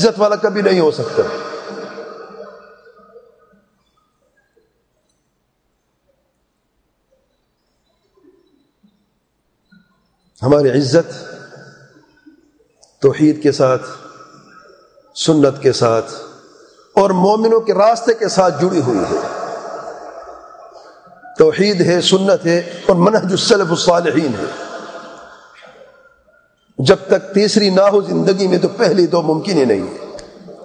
عزت والا کبھی نہیں ہو سکتا. ہماری عزت توحید کے ساتھ، سنت کے ساتھ اور مومنوں کے راستے کے ساتھ جڑی ہوئی ہے. توحید ہے، سنت ہے اور منہج السلف الصالحین ہے. جب تک تیسری نہ ہو زندگی میں تو پہلی دو ممکن ہی نہیں ہے.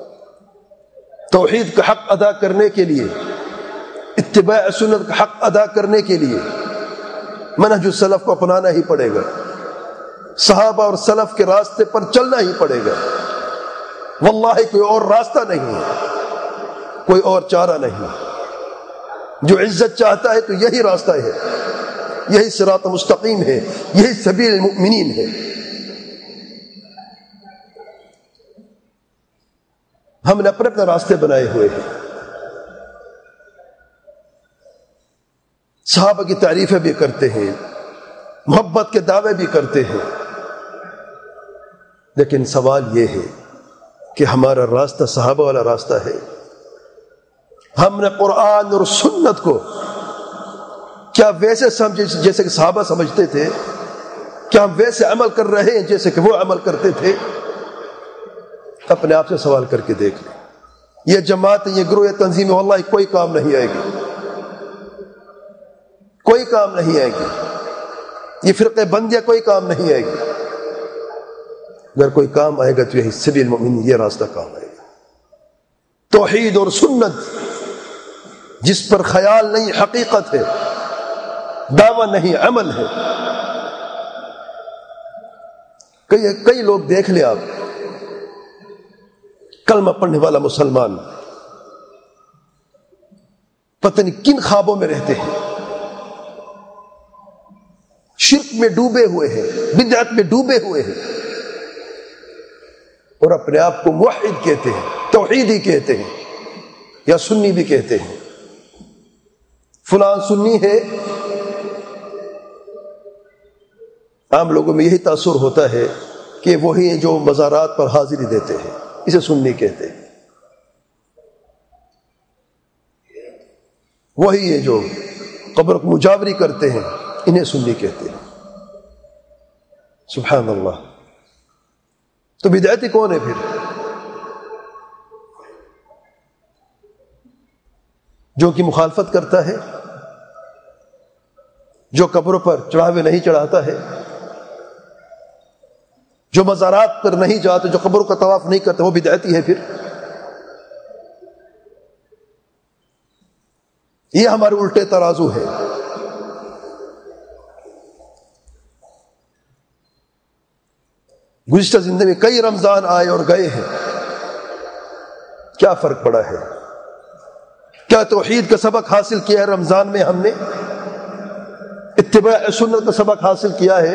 توحید کا حق ادا کرنے کے لیے، اتباع سنت کا حق ادا کرنے کے لیے منہج السلف کو اپنانا ہی پڑے گا. صحابہ اور سلف کے راستے پر چلنا ہی پڑے گا. واللہ کوئی اور راستہ نہیں ہے، کوئی اور چارہ نہیں. جو عزت چاہتا ہے تو یہی راستہ ہے، یہی صراط مستقیم ہے، یہی سبیل المؤمنین ہے. ہم نے اپنے راستے بنائے ہوئے ہیں. صحابہ کی تعریفیں بھی کرتے ہیں، محبت کے دعوے بھی کرتے ہیں، لیکن سوال یہ ہے کہ ہمارا راستہ صحابہ والا راستہ ہے؟ ہم نے قرآن اور سنت کو کیا ویسے سمجھے جیسے کہ صحابہ سمجھتے تھے؟ کیا ہم ویسے عمل کر رہے ہیں جیسے کہ وہ عمل کرتے تھے؟ اپنے آپ سے سوال کر کے دیکھ لیں. یہ جماعت، یہ گروہ، یہ تنظیم واللہ کوئی کام نہیں آئے گی، کوئی کام نہیں آئے گی. یہ فرقے بندیاں کوئی کام نہیں آئے گی. اگر کوئی کام آئے گا تو یہی سبیل المؤمنین، یہ راستہ کام آئے گا. توحید اور سنت جس پر خیال نہیں حقیقت ہے، دعویٰ نہیں عمل ہے. کئی لوگ دیکھ لیں آپ، کلمہ پڑھنے والا مسلمان پتہ نہیں کن خوابوں میں رہتے ہیں، شرک میں ڈوبے ہوئے ہیں، بدعت میں ڈوبے ہوئے ہیں، اور اپنے آپ کو موحد کہتے ہیں، توحیدی کہتے ہیں، یا سنی بھی کہتے ہیں. فلان سنی ہے. عام لوگوں میں یہی تاثر ہوتا ہے کہ وہی جو مزارات پر حاضری دیتے ہیں، اسے سنی کہتے ہیں. وہی ہے جو قبر کو مجاوری کرتے ہیں، انہیں سنی کہتے ہیں. سبحان اللہ. تو بدعتی کون ہے پھر؟ جو کی مخالفت کرتا ہے، جو قبروں پر چڑھاوے نہیں چڑھاتا ہے، جو مزارات پر نہیں جاتے، جو قبروں کا طواف نہیں کرتے، وہ بدعتی ہے. پھر یہ ہمارے الٹے ترازو ہے. گزشتہ زندگی میں کئی رمضان آئے اور گئے ہیں، کیا فرق پڑا ہے؟ کیا توحید کا سبق حاصل کیا ہے رمضان میں؟ ہم نے اتباع سنت کا سبق حاصل کیا ہے،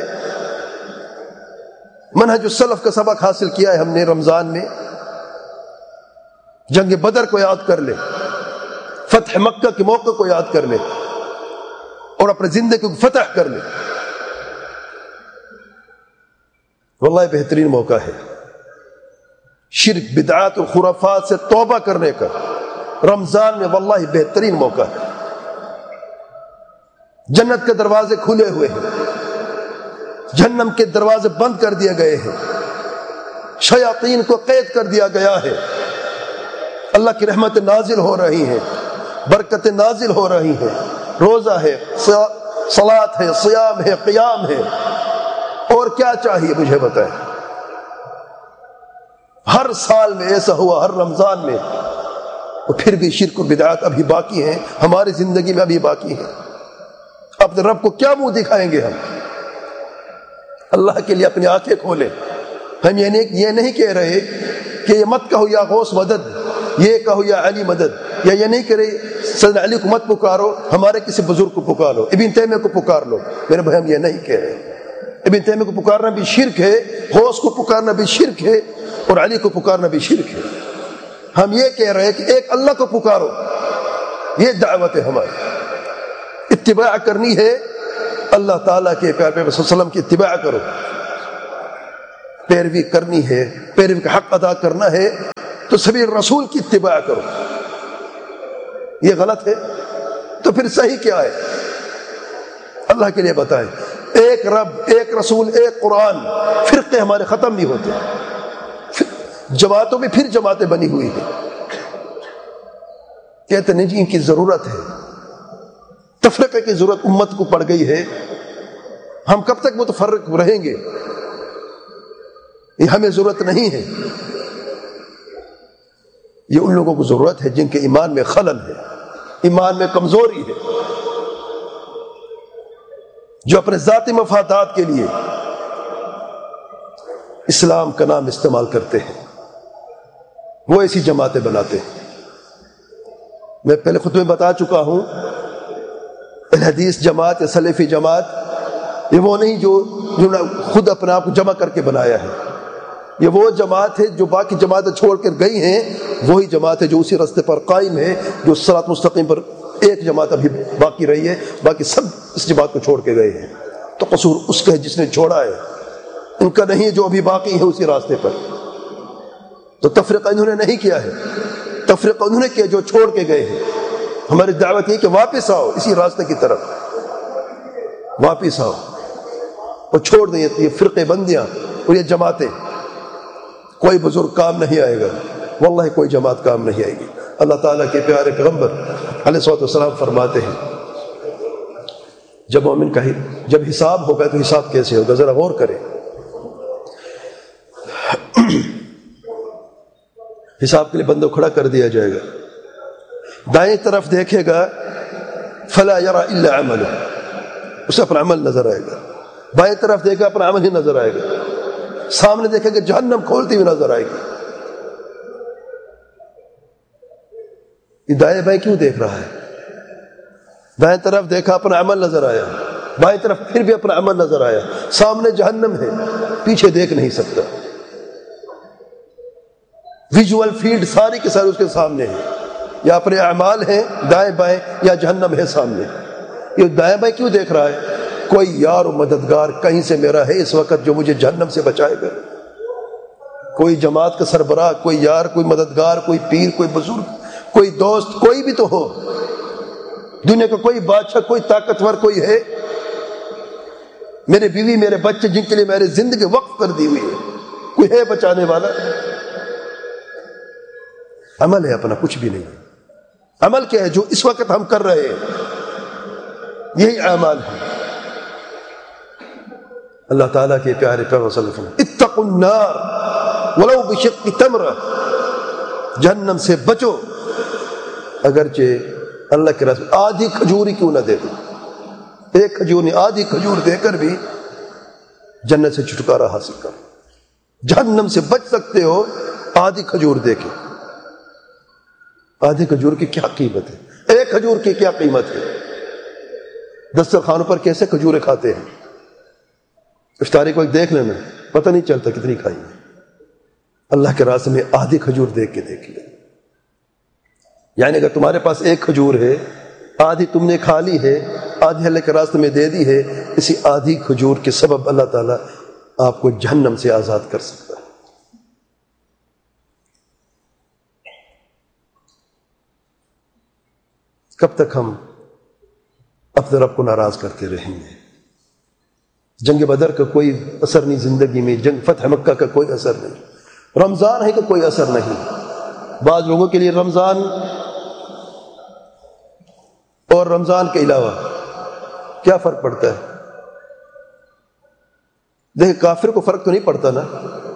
منہج السلف کا سبق حاصل کیا ہے ہم نے رمضان میں. جنگ بدر کو یاد کر لے، فتح مکہ کے موقع کو یاد کر لے اور اپنے زندگی کو فتح کر لے. واللہ بہترین موقع ہے شرک، بدعات اور خرافات سے توبہ کرنے کا. رمضان میں واللہ بہترین موقع ہے. جنت کے دروازے کھلے ہوئے ہیں، جہنم کے دروازے بند کر دیے گئے ہیں، شیاطین کو قید کر دیا گیا ہے. اللہ کی رحمت نازل ہو رہی ہیں، برکتیں نازل ہو رہی ہیں. روزہ ہے، صلاۃ ہے، صیام ہے، قیام ہے. اور کیا چاہیے مجھے بتائیں؟ ہر سال میں ایسا ہوا، ہر رمضان میں. اور پھر بھی شرک و بدعات ابھی باقی ہیں، ہماری زندگی میں ابھی باقی ہیں. اپنے رب کو کیا منہ دکھائیں گے ہم؟ اللہ کے لیے اپنی آنکھیں کھولیں. ہم یہ نہیں کہہ رہے کہ یہ مت کہو یا غوث مدد، یہ کہو یا علی مدد، یا یہ نہیں کہہ رہے سیدنا علی کو مت پکارو، ہمارے کسی بزرگ کو پکارو، ابن تیمیہ کو پکار لو. میرے بھائی ہم یہ نہیں کہہ رہے. ابن تیمیہ کو پکارنا بھی شرک ہے، غوث کو پکارنا بھی شرک ہے، اور علی کو پکارنا بھی شرک ہے. ہم یہ کہہ رہے ہیں کہ ایک اللہ کو پکارو، یہ دعوت ہے ہماری. اتباع کرنی ہے اللہ تعالیٰ کے پیارے پیغمبر صلی اللہ علیہ وسلم کی اتباع کرو. پیروی کرنی ہے، پیروی کا حق ادا کرنا ہے تو سبیل رسول کی اتباع کرو. یہ غلط ہے تو پھر صحیح کیا ہے؟ اللہ کے لیے بتائیں. ایک رب، ایک رسول، ایک قرآن. فرقے ہمارے ختم نہیں ہوتے. جماعتوں میں پھر جماعتیں بنی ہوئی ہیں. کہتے نہیں جی ان کی ضرورت ہے، تفرقے کی ضرورت امت کو پڑ گئی ہے. ہم کب تک متفرق رہیں گے؟ یہ ہمیں ضرورت نہیں ہے. یہ ان لوگوں کو ضرورت ہے جن کے ایمان میں خلل ہے، ایمان میں کمزوری ہے، جو اپنے ذاتی مفادات کے لیے اسلام کا نام استعمال کرتے ہیں، وہ ایسی جماعتیں بناتے ہیں. میں پہلے خطبے میں بتا چکا ہوں، الحدیث جماعت یا سلفی جماعت یہ وہ نہیں جو نے خود اپنے آپ کو جمع کر کے بنایا ہے. یہ وہ جماعت ہے جو باقی جماعتیں چھوڑ کر گئی ہیں، وہی جماعت ہے جو اسی راستے پر قائم ہے، جو صراط مستقیم پر. ایک جماعت ابھی باقی رہی ہے، باقی سب اس جماعت کو چھوڑ کے گئے ہیں. تو قصور اس کا ہے جس نے چھوڑا ہے، ان کا نہیں ہے جو ابھی باقی ہے اسی راستے پر. تو تفریقہ انہوں نے نہیں کیا ہے، تفریقہ انہوں نے کیا جو چھوڑ کے گئے ہیں. ہماری دعوت یہ کہ واپس آؤ اسی راستے کی طرف، واپس آؤ اور چھوڑ دیں یہ فرقے بندیاں اور یہ جماعتیں. کوئی بزرگ کام نہیں آئے گا، واللہ کوئی جماعت کام نہیں آئے گی. اللہ تعالیٰ کے پیارے پیغمبر علیہ الصلوۃ والسلام فرماتے ہیں جب مومن کا جب حساب ہوگا تو حساب کیسے ہوگا؟ ذرا غور کریں. حساب کے لیے بندہ کھڑا کر دیا جائے گا، دائیں طرف دیکھے گا فلا یرا الا عملہ، اسے اپنا عمل نظر آئے گا. بائیں طرف دیکھے گا اپنا عمل ہی نظر آئے گا. سامنے دیکھے گا جہنم کھولتی ہوئی نظر آئے گی. یہ دائیں بائیں کیوں دیکھ رہا ہے؟ دائیں طرف دیکھا اپنا عمل نظر آیا، بائیں طرف پھر بھی اپنا عمل نظر آیا. سامنے جہنم ہے، پیچھے دیکھ نہیں سکتا. ویژول فیلڈ ساری کے سارے اس کے سامنے ہے. یا اپنے اعمال ہیں دائیں بائیں یا جہنم ہے سامنے. یہ دائیں بائیں کیوں دیکھ رہا ہے؟ کوئی یار و مددگار کہیں سے میرا ہے اس وقت جو مجھے جہنم سے بچائے گا. کوئی جماعت کا سربراہ، کوئی یار، کوئی مددگار، کوئی پیر، کوئی بزرگ، کوئی دوست، کوئی بھی تو ہو. دنیا کا کوئی بادشاہ، کوئی طاقتور کوئی ہے؟ میرے بیوی، میرے بچے جن کے لیے میری زندگی وقف کر دی ہوئی ہے، کوئی ہے بچانے والا؟ عمل ہے اپنا، کچھ بھی نہیں. عمل کیا ہے؟ جو اس وقت ہم کر رہے ہیں یہی اعمال ہے. اللہ تعالیٰ کے پیارے پیغمبر صلی اللہ علیہ وسلم اتقوا النار ولو بشق تمرہ، جہنم سے بچو اگرچہ اللہ کے رسول آدھی کھجور ہی کیوں نہ دے دو. ایک کھجور نہیں، آدھی کھجور دے کر بھی جنت سے چھٹکارا حاصل کرو. جہنم سے بچ سکتے ہو آدھی کھجور دے کے. آدھی کھجور کی کیا قیمت ہے؟ ایک کھجور کی کیا قیمت ہے؟ دسترخوانوں پر کیسے کھجوریں کھاتے ہیں، افطاری کو ایک دیکھ لینا، پتہ نہیں چلتا کتنی کھائی ہے. اللہ کے راستے میں آدھی کھجور دیکھ کے دیکھ لیں. یعنی اگر تمہارے پاس ایک کھجور ہے، آدھی تم نے کھا لی ہے، آدھی اللہ کے راستے میں دے دی ہے، اسی آدھی کھجور کے سبب اللہ تعالیٰ آپ کو جہنم سے آزاد کر سکتا ہے. کب تک ہم اپنے رب کو ناراض کرتے رہیں گے؟ جنگ بدر کا کوئی اثر نہیں زندگی میں، جنگ فتح مکہ کا کوئی اثر نہیں، رمضان ہے کہ کوئی اثر نہیں. بعض لوگوں کے لیے رمضان اور رمضان کے علاوہ کیا فرق پڑتا ہے؟ دیکھیں کافر کو فرق تو نہیں پڑتا نا.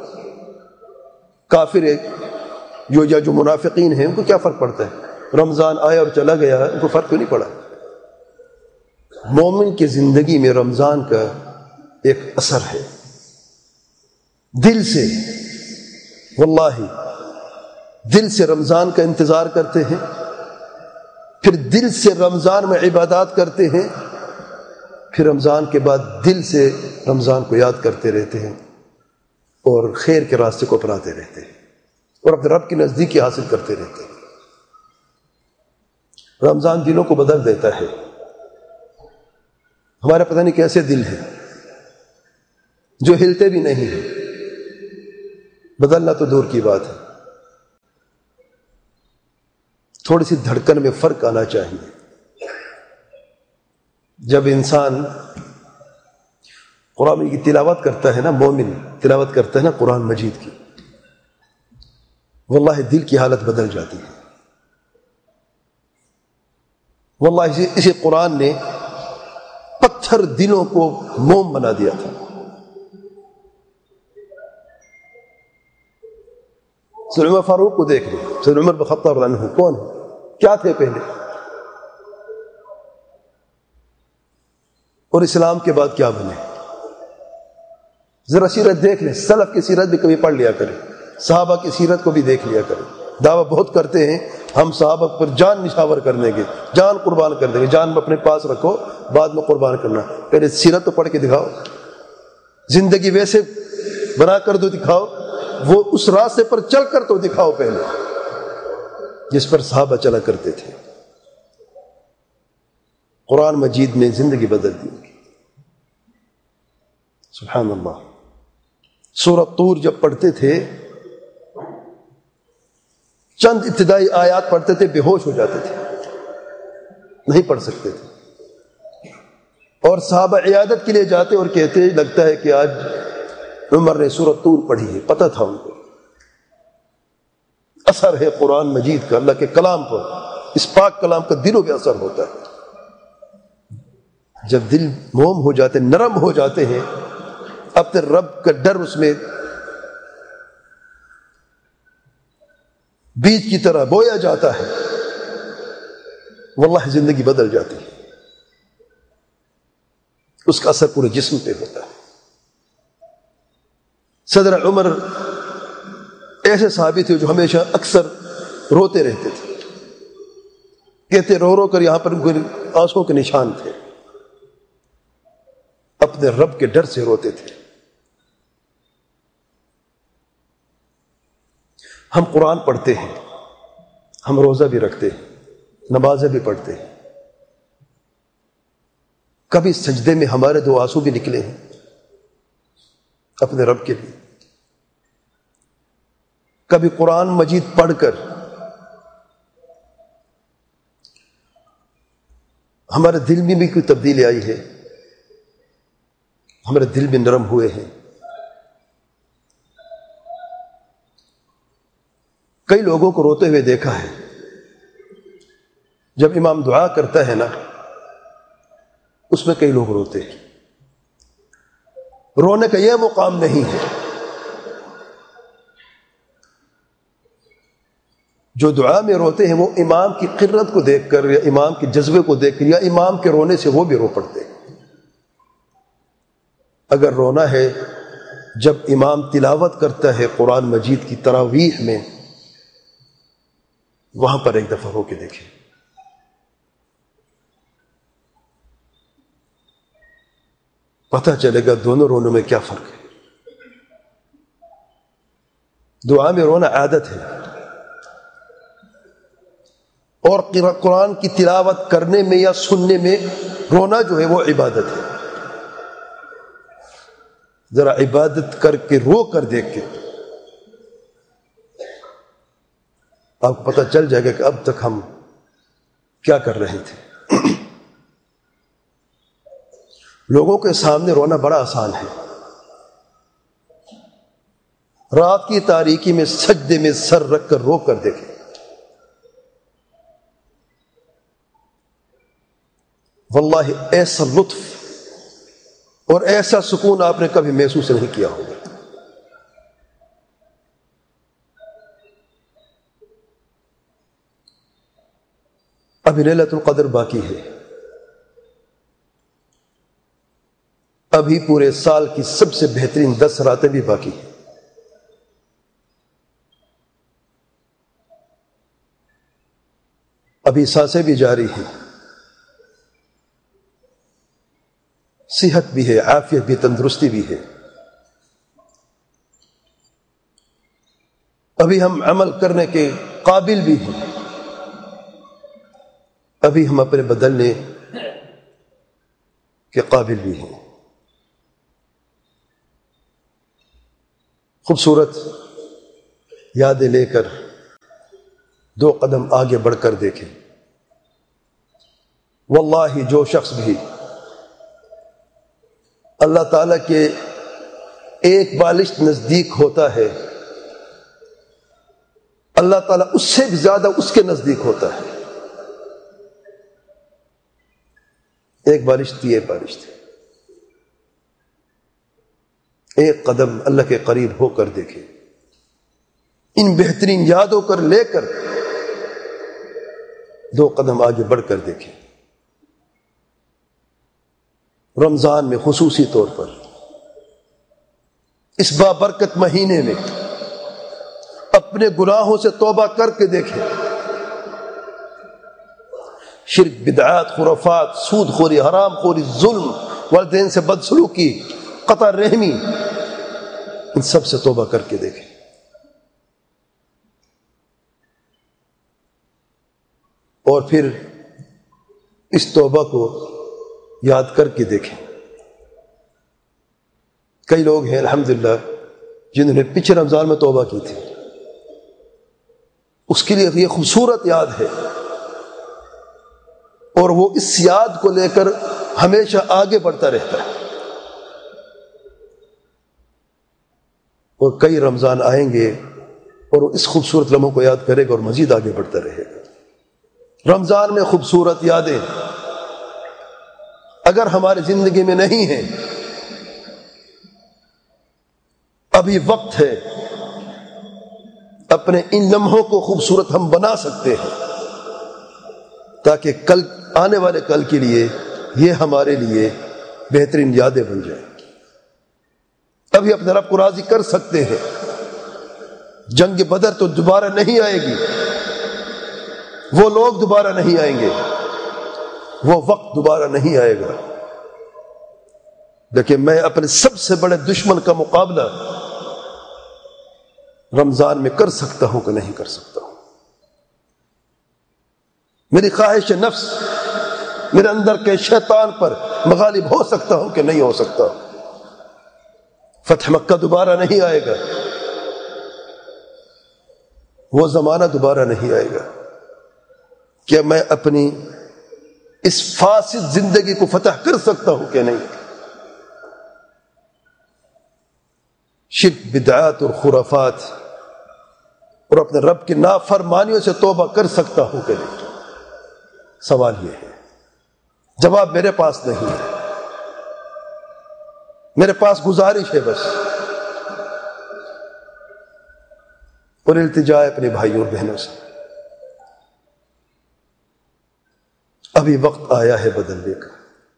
کافر جو منافقین ہیں ان کو کیا فرق پڑتا ہے؟ رمضان آیا اور چلا گیا، ان کو فرق تو نہیں پڑا. مومن کی زندگی میں رمضان کا ایک اثر ہے، دل سے، واللہ دل سے رمضان کا انتظار کرتے ہیں، پھر دل سے رمضان میں عبادات کرتے ہیں، پھر رمضان کے بعد دل سے رمضان کو یاد کرتے رہتے ہیں اور خیر کے راستے کو اپناتے رہتے ہیں اور اپنے رب کی نزدیکی حاصل کرتے رہتے ہیں. رمضان دلوں کو بدل دیتا ہے. ہمارا پتہ نہیں کیسے دل ہے جو ہلتے بھی نہیں ہیں، بدلنا تو دور کی بات ہے. تھوڑی سی دھڑکن میں فرق آنا چاہیے. جب انسان قرآن کی تلاوت کرتا ہے نا، مومن تلاوت کرتا ہے نا قرآن مجید کی، واللہ دل کی حالت بدل جاتی ہے. واللہ اسی قرآن نے پتھر دلوں کو موم بنا دیا تھا. سیدنا عمر فاروق کو دیکھ لیں. سیدنا عمر بن خطاب رضی اللہ عنہ کون ہے؟ کیا تھے پہلے، اور اسلام کے بعد کیا بنے؟ ذرا سیرت دیکھ لیں. سلف کی سیرت بھی کبھی پڑھ لیا کریں، صحابہ کی سیرت کو بھی دیکھ لیا کریں. دعویٰ بہت کرتے ہیں ہم صحابہ پر جان نشاور کر دیں گے، جان قربان کر دیں گے. جان اپنے پاس رکھو، بعد میں قربان کرنا. پہلے سیرت تو پڑھ کے دکھاؤ، زندگی ویسے بنا کر تو دکھاؤ، وہ اس راستے پر چل کر تو دکھاؤ پہلے جس پر صحابہ چلا کرتے تھے. قرآن مجید نے زندگی بدل دی. سبحان اللہ. سورۃ طور جب پڑھتے تھے، چند ابتدائی آیات پڑھتے تھے، بے ہوش ہو جاتے تھے، نہیں پڑھ سکتے تھے. اور صحابہ عیادت کے لیے جاتے اور کہتے لگتا ہے کہ آج عمر نے سورۃ طور پڑھی ہے. پتہ تھا ان کو اثر ہے قرآن مجید کا، اللہ کے کلام پر، اس پاک کلام کا دلوں پہ اثر ہوتا ہے. جب دل موم ہو جاتے، نرم ہو جاتے ہیں، اپنے رب کا ڈر اس میں بیج کی طرح بویا جاتا ہے، واللہ زندگی بدل جاتی ہے. اس کا اثر پورے جسم پہ ہوتا ہے. صدر عمر ایسے صحابی تھے جو ہمیشہ اکثر روتے رہتے تھے. کہتے رو رو کر یہاں پر آنسوں کے نشان تھے، اپنے رب کے ڈر سے روتے تھے. ہم قرآن پڑھتے ہیں، ہم روزہ بھی رکھتے ہیں، نمازیں بھی پڑھتے ہیں. کبھی سجدے میں ہمارے دو آنسو بھی نکلے ہیں اپنے رب کے لیے. کبھی قرآن مجید پڑھ کر ہمارے دل میں بھی کوئی تبدیلی آئی ہے، ہمارے دل میں نرم ہوئے ہیں. کئی لوگوں کو روتے ہوئے دیکھا ہے. جب امام دعا کرتا ہے نا، اس میں کئی لوگ روتے ہیں. رونے کا یہ مقام نہیں ہے. جو دعا میں روتے ہیں وہ امام کی قرت کو دیکھ کر یا امام کے جذبے کو دیکھ کر یا امام کے رونے سے وہ بھی رو پڑتے ہیں. اگر رونا ہے جب امام تلاوت کرتا ہے قرآن مجید کی تراویح میں، وہاں پر ایک دفعہ رو کے دیکھیں. پتہ چلے گا دونوں رونوں میں کیا فرق ہے. دعا میں رونا عادت ہے، اور قرآن کی تلاوت کرنے میں یا سننے میں رونا جو ہے وہ عبادت ہے. ذرا عبادت کر کے رو کر دیکھ کے آپ کو پتہ چل جائے گا کہ اب تک ہم کیا کر رہے تھے. لوگوں کے سامنے رونا بڑا آسان ہے. رات کی تاریکی میں سجدے میں سر رکھ کر رو کر دیکھیں، واللہ ایسا لطف اور ایسا سکون آپ نے کبھی محسوس نہیں کیا ہوگا. ابھی لیلۃ القدر باقی ہے. ابھی پورے سال کی سب سے بہترین 10 راتیں بھی باقی ہیں. ابھی سانسیں بھی جاری ہیں، صحت بھی ہے، عافیت بھی، تندرستی بھی ہے. ابھی ہم عمل کرنے کے قابل بھی ہیں. ابھی ہم اپنے بدلنے کے قابل بھی ہیں. خوبصورت یادیں لے کر 2 قدم آگے بڑھ کر دیکھیں۔ واللہ جو شخص بھی اللہ تعالیٰ کے ایک بالشت نزدیک ہوتا ہے، اللہ تعالیٰ اس سے بھی زیادہ اس کے نزدیک ہوتا ہے۔ ایک بالشت تھی، ایک بالشت تھی، ایک قدم اللہ کے قریب ہو کر دیکھیں، ان بہترین یادوں کر لے کر 2 قدم آگے بڑھ کر دیکھیں۔ رمضان میں خصوصی طور پر اس بابرکت مہینے میں اپنے گناہوں سے توبہ کر کے دیکھیں۔ شرک، بدعات، خرافات، سود خوری، حرام خوری، ظلم، والدین سے بدسلوکی، قطع رحمی، ان سب سے توبہ کر کے دیکھیں۔ اور پھر اس توبہ کو یاد کر کے دیکھیں۔ کئی لوگ ہیں الحمدللہ جنہوں نے پچھلے رمضان میں توبہ کی تھی، اس کے لیے یہ خوبصورت یاد ہے، اور وہ اس یاد کو لے کر ہمیشہ آگے بڑھتا رہتا ہے۔ اور کئی رمضان آئیں گے اور وہ اس خوبصورت لمحوں کو یاد کرے گا اور مزید آگے بڑھتا رہے گا۔ رمضان میں خوبصورت یادیں اگر ہماری زندگی میں نہیں ہیں، ابھی وقت ہے، اپنے ان لمحوں کو خوبصورت ہم بنا سکتے ہیں، تاکہ کل آنے والے کل کے لیے یہ ہمارے لیے بہترین یادیں بن جائیں۔ ابھی اپنے رب کو راضی کر سکتے ہیں۔ جنگ بدر تو دوبارہ نہیں آئے گی، وہ لوگ دوبارہ نہیں آئیں گے، وہ وقت دوبارہ نہیں آئے گا، لیکن میں اپنے سب سے بڑے دشمن کا مقابلہ رمضان میں کر سکتا ہوں کہ نہیں کر سکتا ہوں۔ میری خواہش نفس، میرے اندر کے شیطان پر مغالب ہو سکتا ہوں کہ نہیں ہو سکتا ہوں۔ فتح مکہ دوبارہ نہیں آئے گا، وہ زمانہ دوبارہ نہیں آئے گا کہ میں اپنی اس فاسد زندگی کو فتح کر سکتا ہوں کہ نہیں۔ شرک، بدعات اور خرافات اور اپنے رب کی نافرمانیوں سے توبہ کر سکتا ہوں کہ نہیں؟ سوال یہ ہے، جواب میرے پاس نہیں ہے، میرے پاس گزارش ہے بس، اور التجا ہے اپنے بھائیوں اور بہنوں سے، ابھی وقت آیا ہے بدلنے کا،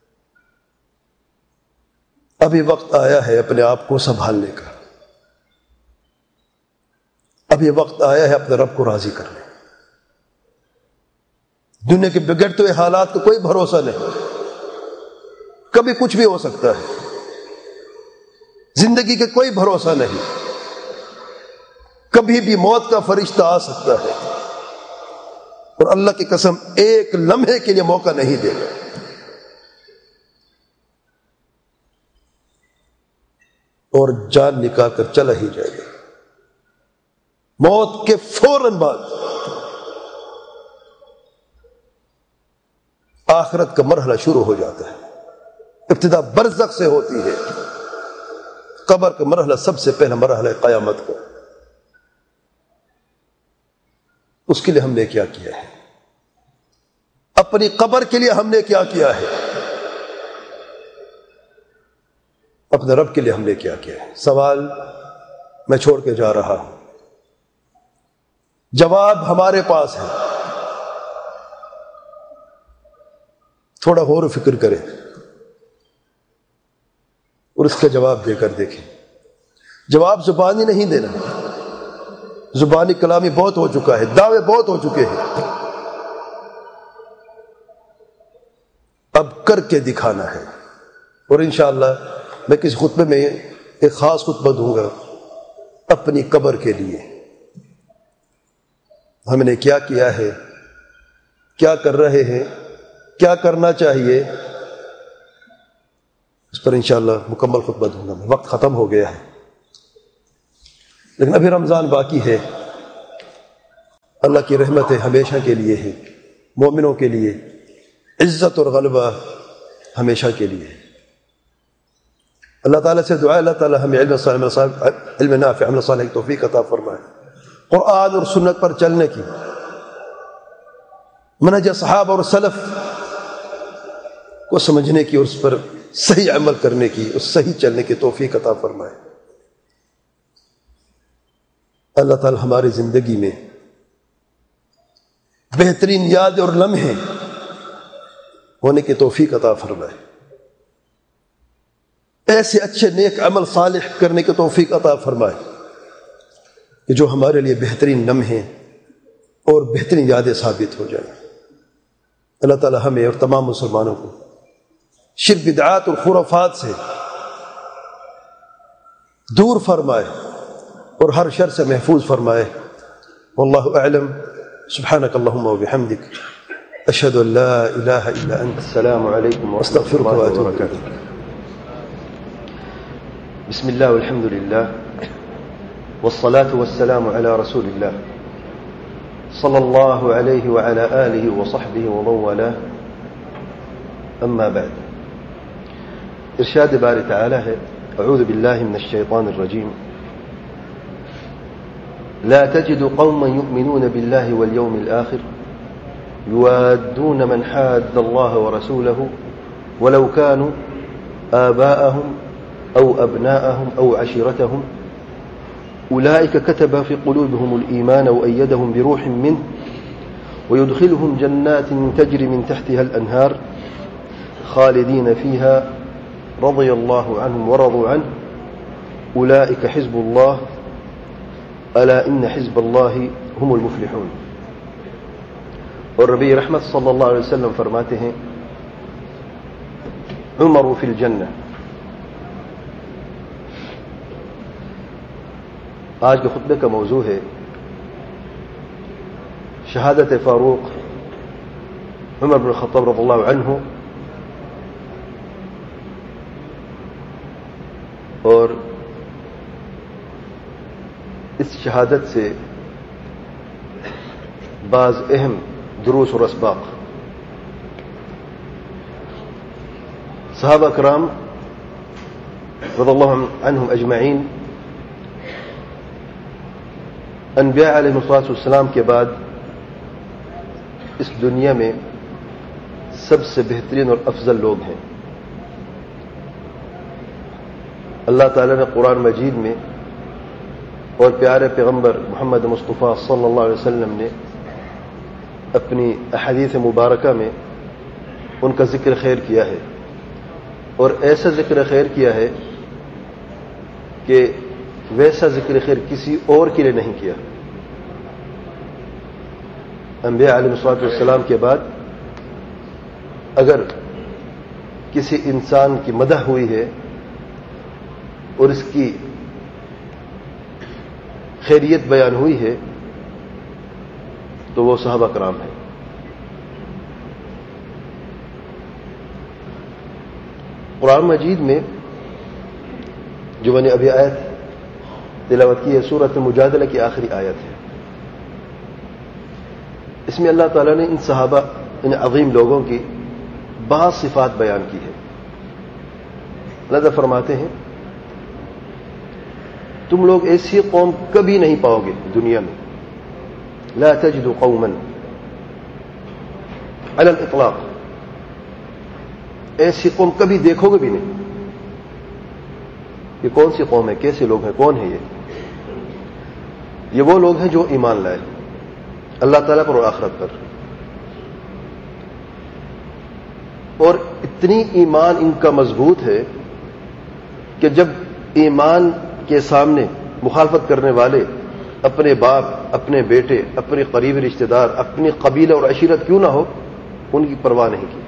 ابھی وقت آیا ہے اپنے آپ کو سنبھالنے کا، ابھی وقت آیا ہے اپنے رب کو راضی کرنے۔ دنیا کے بگڑتے ہوئے حالات کا کوئی بھروسہ نہیں، کبھی کچھ بھی ہو سکتا ہے، زندگی کے کوئی بھروسہ نہیں، کبھی بھی موت کا فرشتہ آ سکتا ہے، اور اللہ کی قسم ایک لمحے کے لیے موقع نہیں دے گا۔ اور جان نکال کر چلا ہی جائے گا۔ موت کے فوراً بعد آخرت کا مرحلہ شروع ہو جاتا ہے۔ ابتدا برزخ سے ہوتی ہے، قبر کا مرحلہ سب سے پہلا مرحلہ ہے قیامت کا۔ اس کے لیے ہم نے کیا کیا ہے؟ اپنی قبر کے لیے ہم نے کیا کیا ہے؟ اپنے رب کے لیے ہم نے کیا کیا ہے؟ سوال میں چھوڑ کے جا رہا ہوں، جواب ہمارے پاس ہے۔ تھوڑا غور و فکر کریں اور اس کا جواب دے کر دیکھیں۔ جواب زبانی نہیں دینا، زبانی کلامی بہت ہو چکا ہے، دعوے بہت ہو چکے ہیں، اب کر کے دکھانا ہے۔ اور انشاءاللہ میں کسی خطبے میں ایک خاص خطبہ دوں گا اپنی قبر کے لیے، ہم نے کیا کیا ہے، کیا کر رہے ہیں، کیا کرنا چاہیے، اس پر انشاءاللہ مکمل خطبہ دوں گا۔ وقت ختم ہو گیا ہے، لیکن ابھی رمضان باقی ہے، اللہ کی رحمتیں ہمیشہ کے لیے ہیں، مومنوں کے لیے عزت اور غلبہ ہمیشہ کے لیے ہے۔ اللہ تعالیٰ سے دعا، اللہ تعالیٰ ہمیں علم نافع، عمل صالح کی توفیق عطا فرمائے، قرآن اور سنت پر چلنے کی، منہج صحابہ اور سلف کو سمجھنے کی اور اس پر صحیح عمل کرنے کی، اس صحیح چلنے کی توفیق عطا فرمائے۔ اللہ تعالیٰ ہماری زندگی میں بہترین یاد اور لمحے ہونے کی توفیق عطا فرمائے، ایسے اچھے نیک عمل صالح کرنے کی توفیق عطا فرمائے کہ جو ہمارے لیے بہترین لمحے اور بہترین یادیں ثابت ہو جائیں۔ اللہ تعالیٰ ہمیں اور تمام مسلمانوں کو شرک، بدعات اور خرافات سے دور فرمائے اور ہر شر سے محفوظ فرمائے۔ واللہ اعلم، سبحانک اللہم وبحمدک، اشہد ان لا الہ الا انت، السلام علیکم واستغفرک واتوب الیک۔ بسم الله والحمد لله والصلاة والسلام على رسول الله صلى الله عليه وعلى آله وصحبه ومن والاه، أما بعد۔ ارشاد باری تعالی ہے، اعوذ بالله من الشيطان الرجيم، لا تجد قوما يؤمنون بالله واليوم الآخر يوادون من حاد الله ورسوله ولو كانوا آباءهم أو أبناءهم أو عشيرتهم أولئك كتب في قلوبهم الإيمان وأيدهم بروح منه ويدخلهم جنات تجري من تحتها الأنهار خالدين فيها رضي الله عنهم ورضوا عنه أولئك حزب الله ألا إن حزب الله هم المفلحون۔ اور ربی رحمت صلی اللہ علیہ وسلم فرماتے ہیں، عمر فی الجنہ۔ آج کے خطبے کا موضوع ہے شہادت فاروق عمر بن الخطاب رضی اللہ عنہ، اور اس شہادت سے بعض اہم دروس اور اسباق۔ صحابہ کرام رضی اللہ عنہم اجمعین انبیاء علیہ السلام کے بعد اس دنیا میں سب سے بہترین اور افضل لوگ ہیں۔ اللہ تعالیٰ نے قرآن مجید میں اور پیارے پیغمبر محمد مصطفیٰ صلی اللہ علیہ وسلم نے اپنی احادیث مبارکہ میں ان کا ذکر خیر کیا ہے، اور ایسا ذکر خیر کیا ہے کہ ویسا ذکر خیر کسی اور کے لیے نہیں کیا۔ انبیاء علیہ السلام کے بعد اگر کسی انسان کی مدح ہوئی ہے اور اس کی خیریت بیان ہوئی ہے تو وہ صحابہ کرام ہیں۔ قرآن مجید میں جو میں نے ابھی آیت تلاوت کی ہے، سورۃ المجادلہ کی آخری آیت ہے۔ اس میں اللہ تعالیٰ نے ان صحابہ، ان عظیم لوگوں کی بعض صفات بیان کی ہے۔ اللہ تعالیٰ فرماتے ہیں، تم لوگ ایسی قوم کبھی نہیں پاؤ گے دنیا میں، لا تجد قوما علی الاطلاق، ایسی قوم کبھی دیکھو گے بھی نہیں۔ یہ کون سی قوم ہے، کیسے لوگ ہیں، کون ہے یہ وہ لوگ ہیں جو ایمان لائے اللہ تعالیٰ پر اور آخرت پر، اور اتنی ایمان ان کا مضبوط ہے کہ جب ایمان کے سامنے مخالفت کرنے والے اپنے باپ، اپنے بیٹے، اپنے قریبی رشتہ دار، اپنی قبیلہ اور عشیرت کیوں نہ ہو، ان کی پرواہ نہیں کی،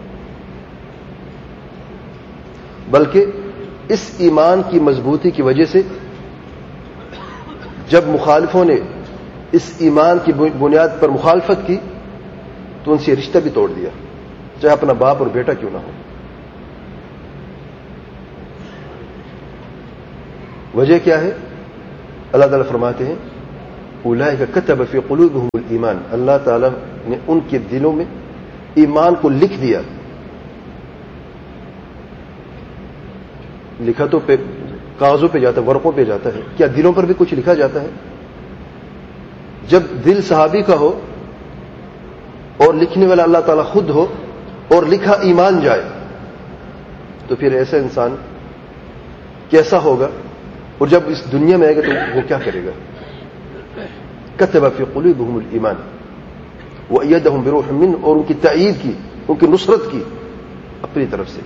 بلکہ اس ایمان کی مضبوطی کی وجہ سے جب مخالفوں نے اس ایمان کی بنیاد پر مخالفت کی تو ان سے رشتہ بھی توڑ دیا، چاہے اپنا باپ اور بیٹا کیوں نہ ہو۔ وجہ کیا ہے؟ اللہ تعالیٰ فرماتے ہیں اولئک کتب فی قلوبہم الایمان، اللہ تعالیٰ نے ان کے دلوں میں ایمان کو لکھ دیا. لکھا تو کاغذوں پہ جاتا ہے، ورقوں پہ جاتا ہے، کیا دلوں پر بھی کچھ لکھا جاتا ہے؟ جب دل صحابی کا ہو اور لکھنے والا اللہ تعالیٰ خود ہو اور لکھا ایمان جائے تو پھر ایسا انسان کیسا ہوگا؟ اور جب اس دنیا میں آئے گا تو وہ کیا کرے گا؟ کتب فی قلوبہم الایمان وأیدہم بروح منہ، اور ان کی تائید کی، ان کی نصرت کی اپنی طرف سے.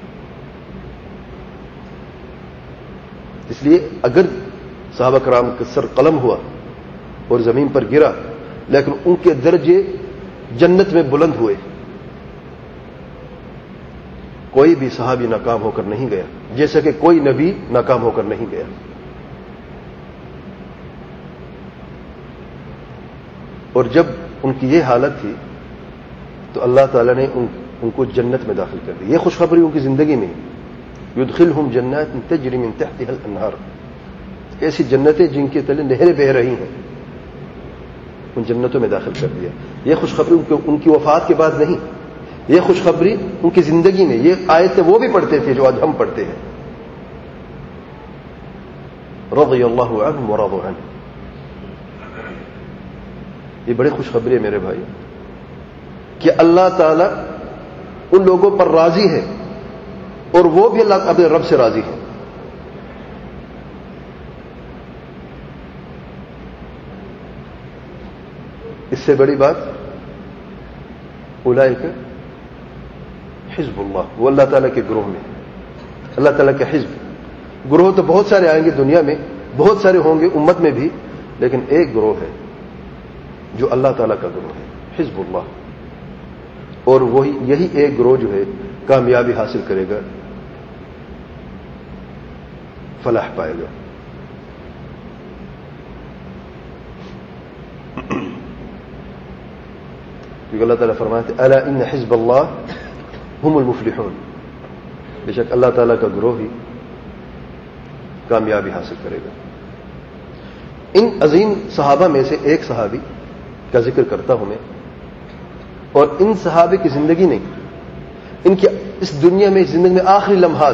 اس لیے اگر صحابہ کرام کا سر قلم ہوا اور زمین پر گرا لیکن ان کے درجے جنت میں بلند ہوئے. کوئی بھی صحابی ناکام ہو کر نہیں گیا، جیسا کہ کوئی نبی ناکام ہو کر نہیں گیا. اور جب ان کی یہ حالت تھی تو اللہ تعالیٰ نے ان کو جنت میں داخل کر دی. یہ خوشخبری ان کی زندگی میں، یدخلہم جنات تجری من تحتها الانہار، ایسی جنتیں جن کے تلے نہریں بہہ رہی ہیں، ان جنتوں میں داخل کر دیا. یہ خوشخبری ان کی وفات کے بعد نہیں، یہ خوشخبری ان کی زندگی میں. یہ آیتیں وہ بھی پڑھتے تھے جو آج ہم پڑھتے ہیں. رضی اللہ عنہم ورضوا عنہ. یہ بڑی خوشخبری ہے میرے بھائی کہ اللہ تعالی ان لوگوں پر راضی ہے اور وہ بھی اللہ اپنے رب سے راضی ہے. اس سے بڑی بات اولئک حزب اللہ، وہ اللہ تعالیٰ کے گروہ میں، اللہ تعالیٰ کے حزب. گروہ تو بہت سارے آئیں گے دنیا میں، بہت سارے ہوں گے امت میں بھی، لیکن ایک گروہ ہے جو اللہ تعالیٰ کا گروہ ہے، حزب اللہ. اور وہی یہی ایک گروہ جو ہے کامیابی حاصل کرے گا، فلاح پائے گا. کیونکہ اللہ تعالیٰ فرماتے الا ان حزب اللہ هم المفلحون، بے شک اللہ تعالیٰ کا گروہ ہی کامیابی حاصل کرے گا. ان عظیم صحابہ میں سے ایک صحابی کا ذکر کرتا ہوں میں، اور ان صحابے کی زندگی نہیں، ان کی اس دنیا میں زندگی میں آخری لمحات،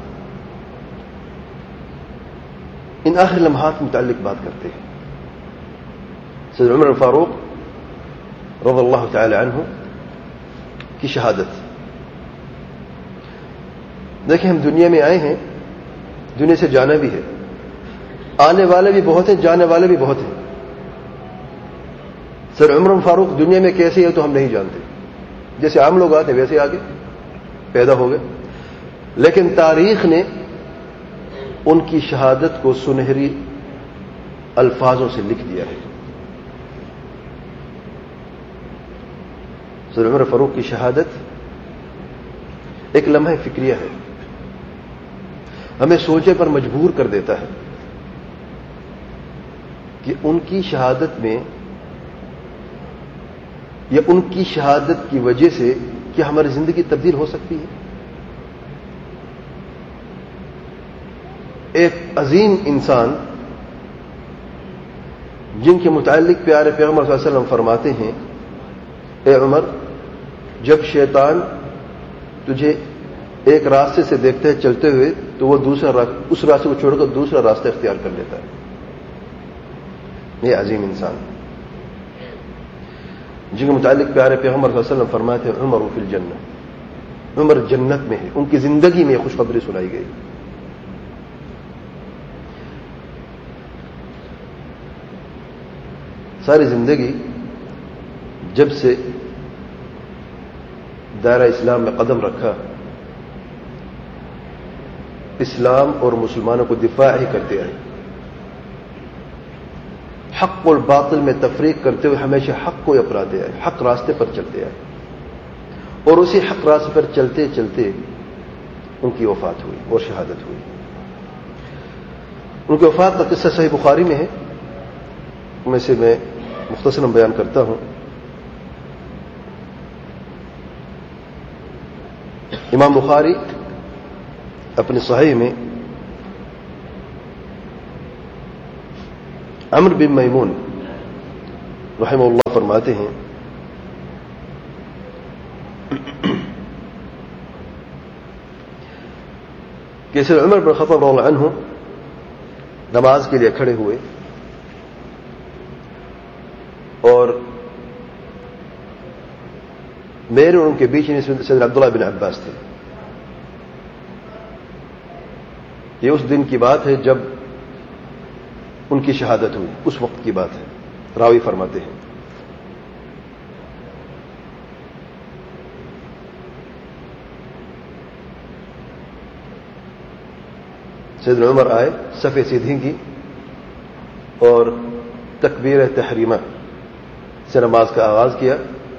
ان آخری لمحات متعلق بات کرتے ہیں. سید عمر فاروق رضی اللہ تعالی عنہ کی شہادت. دیکھیں ہم دنیا میں آئے ہیں، دنیا سے جانا بھی ہے، آنے والے بھی بہت ہیں، جانے والے بھی بہت ہیں. سر عمر فاروق دنیا میں کیسے ہے تو ہم نہیں جانتے، جیسے عام لوگ آتے ویسے آگے پیدا ہو گئے، لیکن تاریخ نے ان کی شہادت کو سنہری الفاظوں سے لکھ دیا ہے. سر عمر فاروق کی شہادت ایک لمحہ فکریہ ہے، ہمیں سوچے پر مجبور کر دیتا ہے کہ ان کی شہادت میں یا ان کی شہادت کی وجہ سے کیا ہماری زندگی تبدیل ہو سکتی ہے. ایک عظیم انسان جن کے متعلق پیارے پیغمبر صلی اللہ علیہ وسلم فرماتے ہیں اے عمر، جب شیطان تجھے ایک راستے سے دیکھتا ہے چلتے ہوئے تو وہ اس راستے کو چھوڑ کر دوسرا راستہ اختیار کر لیتا ہے. یہ عظیم انسان جن کے متعلق پیارے پیغمبر صلی اللہ علیہ وسلم فرماتے ہیں عمر فی الجنہ، عمر جنت میں ہے. ان کی زندگی میں خوشخبری سنائی گئی. ساری زندگی جب سے دائرہ اسلام میں قدم رکھا، اسلام اور مسلمانوں کو دفاع ہی کرتے آئے، حق اور باطل میں تفریق کرتے ہوئے ہمیشہ حق کو اپناتے آئے، حق راستے پر چلتے آئے، اور اسی حق راستے پر چلتے چلتے ان کی وفات ہوئی اور شہادت ہوئی. ان کی وفات کا قصہ صحیح بخاری میں ہے، میں سے میں مختصراً بیان کرتا ہوں. امام بخاری اپنے صحیح میں عمرو بن میمون رحمہ اللہ فرماتے ہیں کہ سید عمر بن خطاب رضی اللہ عنہ نماز کے لیے کھڑے ہوئے اور میرے اور ان کے بیچ میں سیدنا عبداللہ بن عباس تھے. یہ اس دن کی بات ہے جب ان کی شہادت ہوئی, اس وقت کی بات ہے. راوی فرماتے ہیں سیدنا عمر آئے, صفیں سیدھی کی اور تکبیر تحریمہ سے نماز کا آغاز کیا.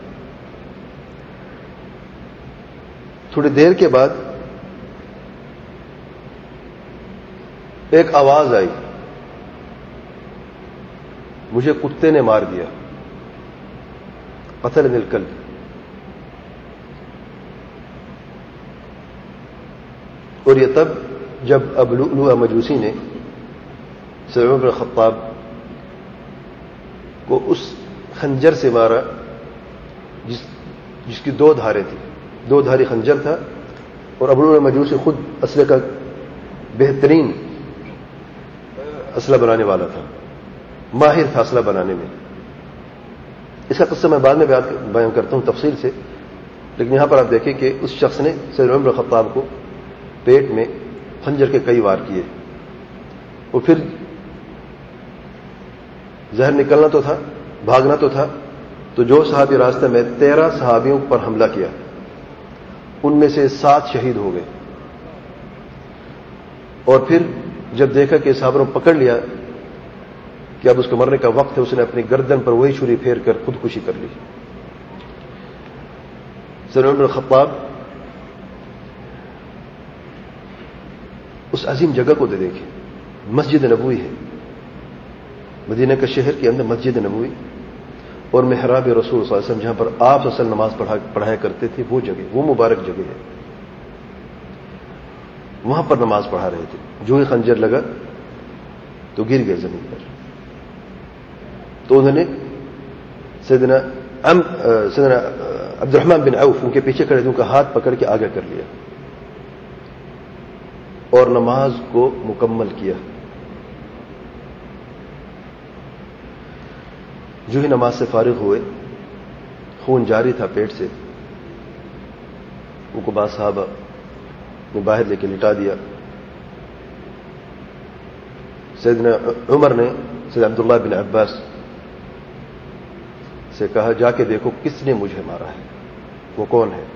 تھوڑی دیر کے بعد ایک آواز آئی, مجھے کتے نے مار دیا, قتلنی الکلب. اور یہ تب جب ابو لؤلؤ مجوسی نے سید عمر بن خطاب کو اس خنجر سے مارا جس کی 2 دھاریں تھیں. 2 دھاری خنجر تھا اور ابو لؤلؤ مجوسی خود اسلحے کا بہترین اسلحہ بنانے والا تھا, ماہر تھا اسلحہ بنانے میں. اس کا قصہ میں بعد میں بیان کرتا ہوں تفصیل سے, لیکن یہاں پر آپ دیکھیں کہ اس شخص نے سید عمر بن خطاب کو پیٹ میں خنجر کے کئی وار کیے اور پھر زہر نکلنا تو تھا, بھاگنا تو تھا, تو جو صحابی راستہ میں 13 صحابیوں پر حملہ کیا, ان میں سے 7 شہید ہو گئے. اور پھر جب دیکھا کہ صحابوں نے پکڑ لیا کہ اب اس کو مرنے کا وقت ہے, اس نے اپنی گردن پر وہی چھری پھیر کر خودکشی کر لی. سید عمر بن خطاب اس عظیم جگہ کو دیکھیں, مسجد نبوی ہے, مدینہ کا شہر کے اندر مسجد نبوی اور محراب رسول صلی اللہ علیہ وسلم جہاں پر آپ اصل نماز پڑھایا کرتے تھے, وہ جگہ, وہ مبارک جگہ ہے. وہاں پر نماز پڑھا رہے تھے. جو ہی خنجر لگا تو گر گئے زمین پر. تو انہوں نے سیدنا عبد الرحمن بن عوف ان کے پیچھے کھڑے تھے, ان کا ہاتھ پکڑ کے آگے کر لیا اور نماز کو مکمل کیا. جو ہی نماز سے فارغ ہوئے, خون جاری تھا پیٹ سے, ان کو بعض صحابہ نے باہر لے کے لٹا دیا. سیدنا عمر نے سید عبداللہ بن عباس سے کہا, جا کے دیکھو کس نے مجھے مارا ہے, وہ کون ہے.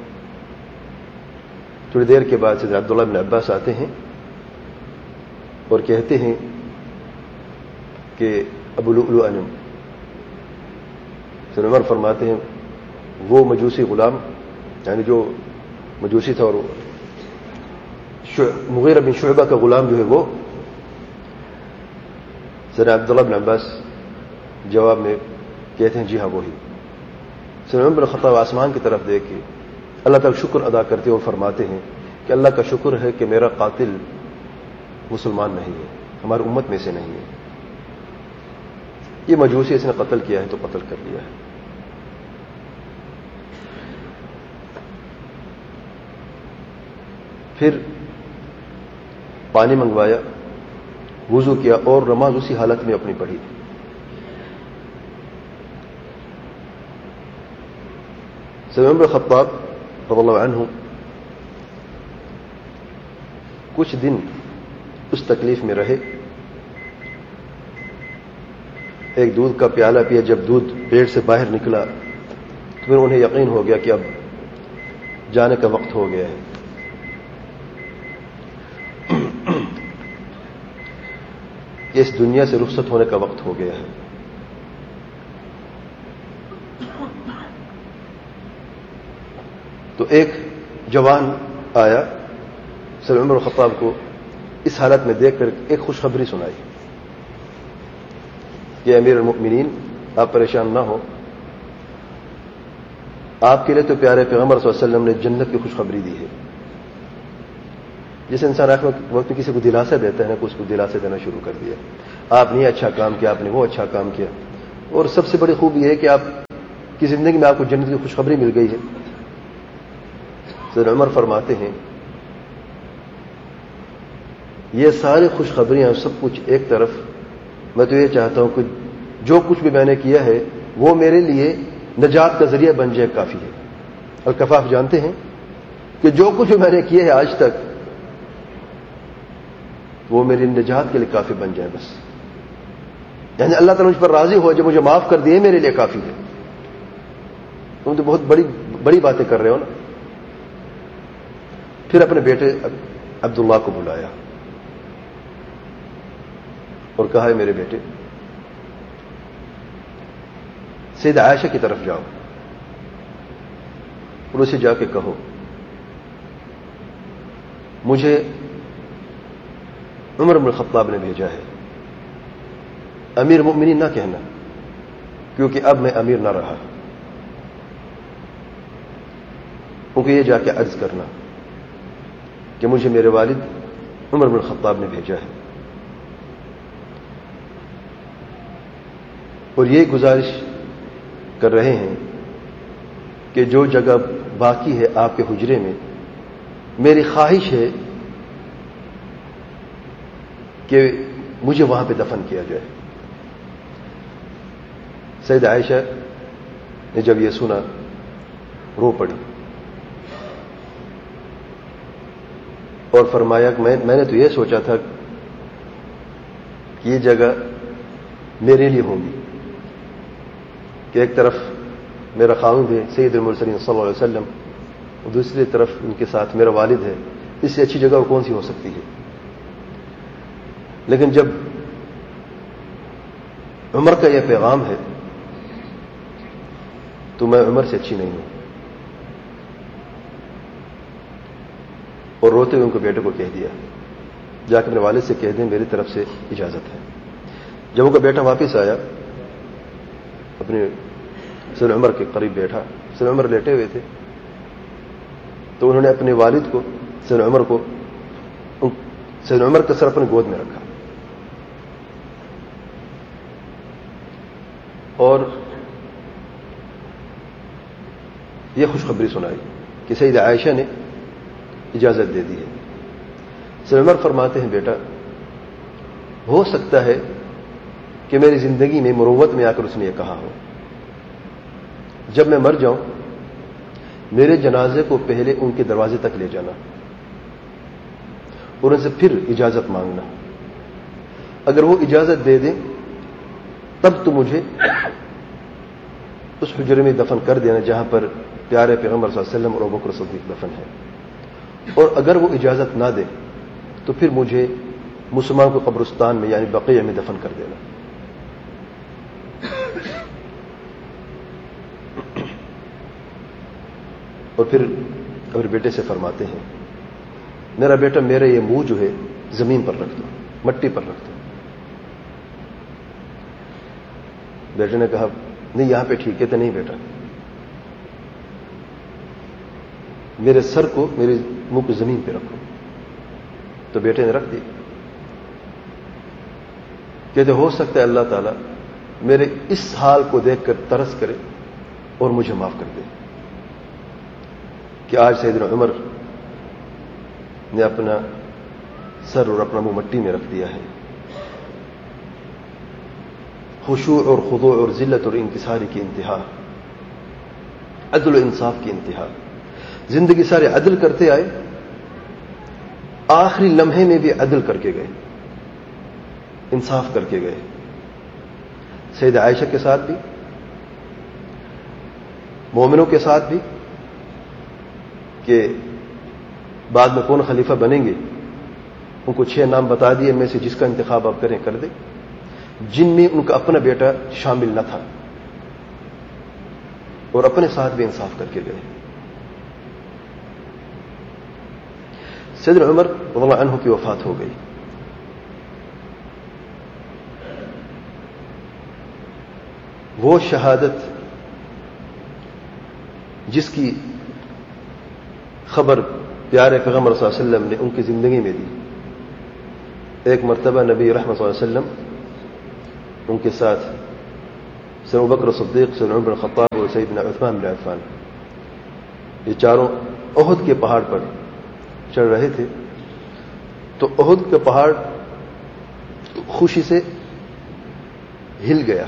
تھوڑی دیر کے بعد سید عبداللہ بن عباس آتے ہیں اور کہتے ہیں کہ ابو لؤلؤ انم. سید عمر فرماتے ہیں وہ مجوسی غلام, یعنی جو مجوسی تھا اور مغیرہ بن شعبہ کا غلام جو ہے وہ. سید عبداللہ بن عباس جواب میں کہتے ہیں جی ہاں وہی. سید عمر بن خطاب آسمان کی طرف دیکھ کے اللہ تعالیٰ شکر ادا کرتے اور فرماتے ہیں کہ اللہ کا شکر ہے کہ میرا قاتل مسلمان نہیں ہے, ہماری امت میں سے نہیں ہے. یہ مجوسی اس نے قتل کیا ہے تو قتل کر لیا ہے. پھر پانی منگوایا, وضو کیا اور نماز اسی حالت میں اپنی پڑھی. سید عمر بن خطاب رضی اللہ عنہ کچھ دن اس تکلیف میں رہے. ایک دودھ کا پیالہ پیا, جب دودھ پیٹ سے باہر نکلا تو پھر انہیں یقین ہو گیا کہ اب جانے کا وقت ہو گیا ہے. کہ اس دنیا سے رخصت ہونے کا وقت ہو گیا ہے. تو ایک جوان آیا سید عمر بن خطاب کو اس حالت میں دیکھ کر ایک خوشخبری سنائی کہ امیر المؤمنین آپ پریشان نہ ہو, آپ کے لیے تو پیارے پیغمبر صلی اللہ علیہ وسلم نے جنت کی خوشخبری دی ہے. جس انسان آخر وقت کسی کو دلاسا دیتا ہے نا, کو اس کو دلاسا دینا شروع کر دیا, آپ نے اچھا کام کیا, آپ نے وہ اچھا کام کیا. اور سب سے بڑی خوبی یہ ہے کہ آپ کی زندگی میں آپ کو جنت کی خوشخبری مل گئی ہے. سیدنا عمر فرماتے ہیں یہ ساری خوشخبریاں سب کچھ ایک طرف، میں تو یہ چاہتا ہوں کہ جو کچھ بھی میں نے کیا ہے وہ میرے لیے نجات کا ذریعہ بن جائے کافی ہے. الکفاف جانتے ہیں کہ جو کچھ بھی میں نے کیا ہے آج تک وہ میری نجات کے لیے کافی بن جائے بس. یعنی اللہ تعالیٰ مجھ پر راضی ہو جب مجھے معاف کر دیے میرے لیے کافی ہے. تم تو بہت بڑی باتیں کر رہے ہو نا. پھر اپنے بیٹے عبداللہ کو بلایا اور کہا ہے میرے بیٹے سیدہ عائشہ کی طرف جاؤ اور اسے جا کے کہو مجھے عمر بن الخطاب نے بھیجا ہے، امیر مؤمنین نہ کہنا کیونکہ اب میں امیر نہ رہا. ان کو یہ جا کے عرض کرنا کہ مجھے میرے والد عمر بن الخطاب نے بھیجا ہے اور یہ گزارش کر رہے ہیں کہ جو جگہ باقی ہے آپ کے حجرے میں میری خواہش ہے کہ مجھے وہاں پہ دفن کیا جائے. سیدہ عائشہ نے جب یہ سنا رو پڑی اور فرمایا کہ میں نے تو یہ سوچا تھا کہ یہ جگہ میرے لیے ہوگی کہ ایک طرف میرا خاوند ہے سید المرسلین صلی اللہ علیہ وسلم اور دوسری طرف ان کے ساتھ میرا والد ہے، اس سے اچھی جگہ کون سی ہو سکتی ہے. لیکن جب عمر کا یہ پیغام ہے تو میں عمر سے اچھی نہیں ہوں. اور روتے ہوئے ان کو بیٹے کو کہہ دیا جا کے اپنے والد سے کہہ دیں میری طرف سے اجازت ہے. جب ان کا بیٹا واپس آیا اپنے سیدنا عمر کے قریب بیٹھا، سیدنا عمر لیٹے ہوئے تھے تو انہوں نے اپنے والد کو سیدنا عمر کا سر اپنے گود میں رکھا اور یہ خوشخبری سنائی کہ سیدہ عائشہ نے اجازت دے دی ہے. سیدنا عمر فرماتے ہیں بیٹا ہو سکتا ہے کہ میری زندگی میں مروت میں آ کر اس نے یہ کہا ہو، جب میں مر جاؤں میرے جنازے کو پہلے ان کے دروازے تک لے جانا اور ان سے پھر اجازت مانگنا. اگر وہ اجازت دے دیں تب تو مجھے اس حجرے میں دفن کر دینا جہاں پر پیارے پیغمبر صلی اللہ علیہ وسلم اور ابوبکر صدیق دفن ہے، اور اگر وہ اجازت نہ دے تو پھر مجھے مسلمان کو قبرستان میں یعنی بقیع میں دفن کر دینا. اور پھر اپنے بیٹے سے فرماتے ہیں میرا بیٹا میرا یہ منہ جو ہے زمین پر رکھ دو، مٹی پر رکھ دو. بیٹے نے کہا نہیں یہاں پہ ٹھیک ہے تو نہیں بیٹا، میرے سر کو میرے منہ کو زمین پہ رکھو. تو بیٹے نے رکھ دی. کہتے ہو سکتا ہے اللہ تعالیٰ میرے اس حال کو دیکھ کر ترس کرے اور مجھے معاف کر دے کہ آج سیدنا عمر نے اپنا سر اور اپنا منہ مٹی میں رکھ دیا ہے. خشوع اور خضوع اور ذلت اور انکساری کی انتہا، عدل و انصاف کی انتہا. زندگی سارے عدل کرتے آئے، آخری لمحے میں بھی عدل کر کے گئے، انصاف کر کے گئے. سیدہ عائشہ کے ساتھ بھی، مومنوں کے ساتھ بھی کہ بعد میں کون خلیفہ بنیں گے ان کو 6 نام بتا دیے، ان میں سے جس کا انتخاب آپ کریں کر دیں، جن میں ان کا اپنا بیٹا شامل نہ تھا، اور اپنے ساتھ بھی انصاف کر کے گئے. سیدنا عمر رضی اللہ عنہ کی وفات ہو گئی. وہ شہادت جس کی خبر پیارے پیغمبر صلی اللہ علیہ وسلم نے ان کی زندگی میں دی. ایک مرتبہ نبی رحمت صلی اللہ علیہ وسلم ان کے ساتھ سیدنا ابوبکر صدیق، سیدنا عمر بن خطاب اور سیدنا عثمان بن عفان، یہ چاروں احد کے پہاڑ پر چڑھ رہے تھے. تو احد کا پہاڑ خوشی سے ہل گیا.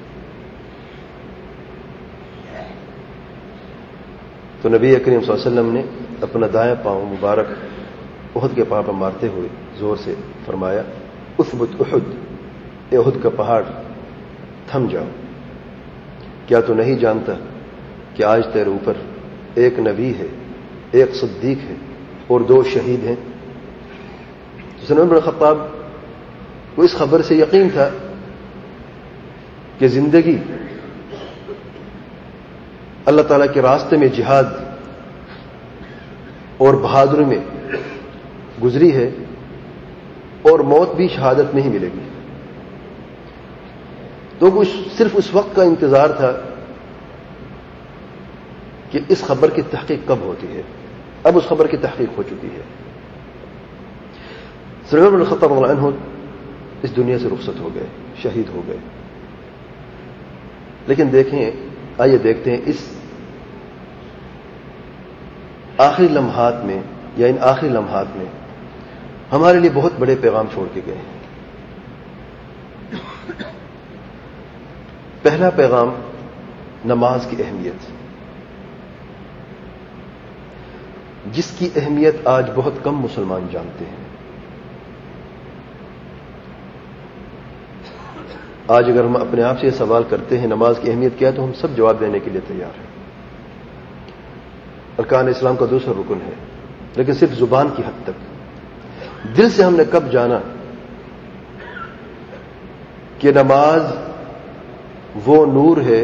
تو نبی کریم صلی اللہ علیہ وسلم نے اپنا دائیں پاؤں مبارک احد کے پہاڑ پر مارتے ہوئے زور سے فرمایا، اثبت احد، اے احد کا پہاڑ تھم جاؤ. کیا تو نہیں جانتا کہ آج تیرے اوپر ایک نبی ہے، ایک صدیق ہے اور 2 شہید ہیں؟ سیدنا عمر بن خطاب کو اس خبر سے یقین تھا کہ زندگی اللہ تعالیٰ کے راستے میں جہاد اور بہادری میں گزری ہے اور موت بھی شہادت میں ہی ملے گی. تو کچھ صرف اس وقت کا انتظار تھا کہ اس خبر کی تحقیق کب ہوتی ہے. اب اس خبر کی تحقیق ہو چکی ہے. سیدنا عمر بن خطاب رضی اللہ عنہ اس دنیا سے رخصت ہو گئے، شہید ہو گئے. لیکن دیکھیں، آئیے دیکھتے ہیں اس آخری لمحات میں یا ان آخری لمحات میں ہمارے لیے بہت بڑے پیغام چھوڑ کے گئے ہیں. پہلا پیغام، نماز کی اہمیت، جس کی اہمیت آج بہت کم مسلمان جانتے ہیں. آج اگر ہم اپنے آپ سے یہ سوال کرتے ہیں نماز کی اہمیت کیا ہے، تو ہم سب جواب دینے کے لیے تیار ہیں. ارکان اسلام کا دوسرا رکن ہے، لیکن صرف زبان کی حد تک. دل سے ہم نے کب جانا کہ نماز وہ نور ہے،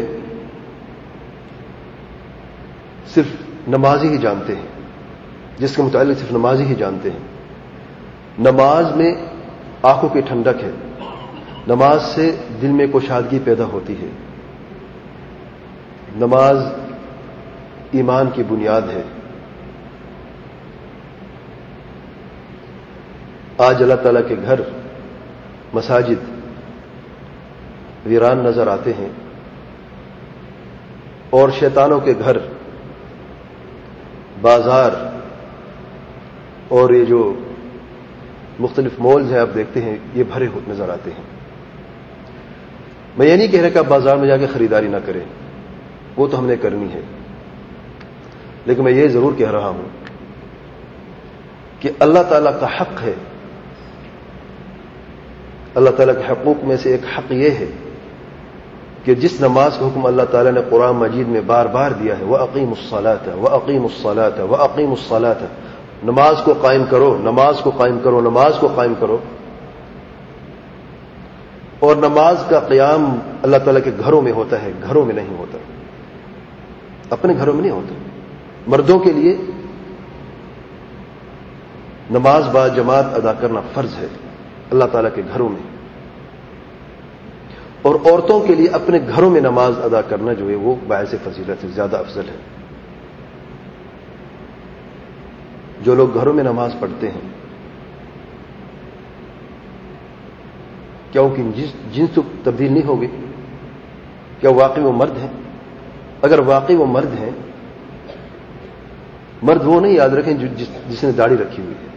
صرف نمازی ہی جانتے ہیں، جس کے متعلق صرف نمازی ہی جانتے ہیں. نماز میں آنکھوں کی ٹھنڈک ہے، نماز سے دل میں کشادگی پیدا ہوتی ہے، نماز ایمان کی بنیاد ہے. آج اللہ تعالیٰ کے گھر، مساجد ویران نظر آتے ہیں، اور شیطانوں کے گھر، بازار اور یہ جو مختلف مالز ہیں آپ دیکھتے ہیں، یہ بھرے ہوئے نظر آتے ہیں. میں یہ نہیں کہہ رہا کہ آپ بازار میں جا کے خریداری نہ کریں، وہ تو ہم نے کرنی ہے. لیکن میں یہ ضرور کہہ رہا ہوں کہ اللہ تعالیٰ کا حق ہے، اللہ تعالیٰ کے حقوق میں سے ایک حق یہ ہے کہ جس نماز کا حکم اللہ تعالیٰ نے قرآن مجید میں بار بار دیا ہے، وَأَقِيمُوا الصَّلَاةَ وَأَقِيمُوا الصَّلَاةَ وَأَقِيمُوا الصَّلَاةَ، نماز کو قائم کرو، نماز کو قائم کرو، نماز کو قائم کرو. اور نماز کا قیام اللہ تعالیٰ کے گھروں میں ہوتا ہے، گھروں میں نہیں ہوتا، اپنے گھروں میں نہیں ہوتا. مردوں کے لیے نماز با جماعت ادا کرنا فرض ہے اللہ تعالیٰ کے گھروں میں، اور عورتوں کے لیے اپنے گھروں میں نماز ادا کرنا جو ہے وہ باعث فضیلت ہے، زیادہ افضل ہے. جو لوگ گھروں میں نماز پڑھتے ہیں، کیا ان کی جنس تو تبدیل نہیں ہوگی؟ کیا واقعی وہ مرد ہیں؟ اگر واقعی وہ مرد ہیں، مرد وہ نہیں، یاد رکھیں جس نے داڑھی رکھی ہوئی ہے.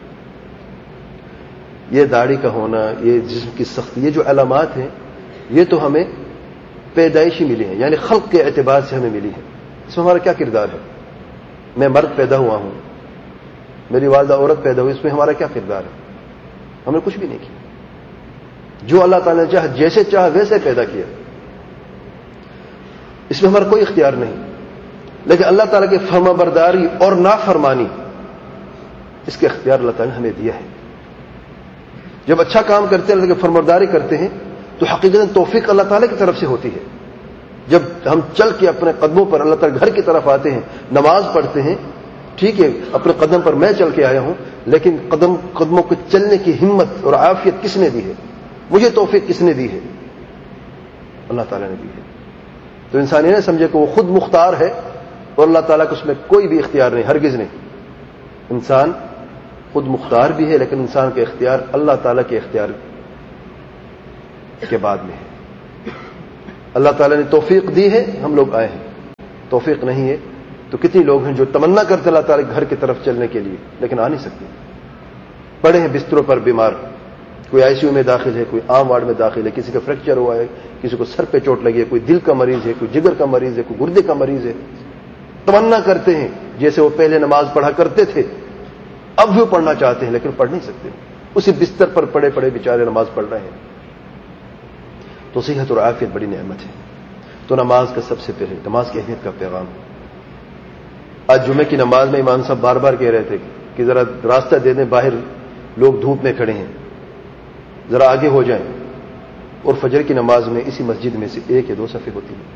یہ داڑھی کا ہونا، یہ جسم کی سختی، یہ جو علامات ہیں، یہ تو ہمیں پیدائشی ملی ہیں، یعنی خلق کے اعتبار سے ہمیں ملی ہے. اس میں ہمارا کیا کردار ہے؟ میں مرد پیدا ہوا ہوں، میری والدہ عورت پیدا ہوئی، اس میں ہمارا کیا کردار ہے؟ ہم نے کچھ بھی نہیں کیا. جو اللہ تعالیٰ نے چاہا، جیسے چاہا ویسے پیدا کیا، اس میں ہمارا کوئی اختیار نہیں. لیکن اللہ تعالیٰ کی فرما برداری اور نافرمانی، اس کے اختیار اللہ تعالیٰ نے ہمیں دیا ہے. جب اچھا کام کرتے ہیں، اللہ کی فرما برداری کرتے ہیں، تو حقیقت توفیق اللہ تعالیٰ کی طرف سے ہوتی ہے. جب ہم چل کے اپنے قدموں پر اللہ تعالیٰ گھر کی طرف آتے ہیں، نماز پڑھتے ہیں، ٹھیک ہے اپنے قدم پر میں چل کے آیا ہوں، لیکن قدموں کو چلنے کی ہمت اور عافیت کس نے دی ہے؟ مجھے توفیق کس نے دی ہے؟ اللہ تعالیٰ نے دی ہے. تو انسان یہ نہ سمجھے کہ وہ خود مختار ہے اور اللہ تعالیٰ کو اس میں کوئی بھی اختیار نہیں، ہرگز نہیں. انسان خود مختار بھی ہے، لیکن انسان کا اختیار اللہ تعالیٰ کے اختیار کے بعد میں ہے. اللہ تعالیٰ نے توفیق دی ہے، ہم لوگ آئے ہیں. توفیق نہیں ہے تو کتنی لوگ ہیں جو تمنا کرتے اللہ تعالیٰ کے گھر کی طرف چلنے کے لیے لیکن آ نہیں سکتے. پڑے ہیں بستروں پر بیمار، کوئی آئی سی یو میں داخل ہے، کوئی عام وارڈ میں داخل ہے، کسی کا فریکچر ہوا ہے، کسی کو سر پہ چوٹ لگی ہے، کوئی دل کا مریض ہے، کوئی جگر کا مریض ہے، کوئی گردے کا مریض ہے. تمنا کرتے ہیں جیسے وہ پہلے نماز پڑھا کرتے تھے، اب بھی وہ پڑھنا چاہتے ہیں لیکن پڑھ نہیں سکتے. اسی بستر پر پڑے پڑے بیچارے نماز پڑھ رہے ہیں. تو صحت اور عافیت بڑی نعمت ہے. تو نماز کا سب سے پہلے نماز کی اہمیت کا پیغام. آج جمعے کی نماز میں امام صاحب بار بار کہہ رہے تھے کہ ذرا راستہ دے دیں، باہر لوگ دھوپ میں کھڑے ہیں، ذرا آگے ہو جائیں. اور فجر کی نماز میں اسی مسجد میں سے 1 یا 2 صفیں ہوتی ہیں.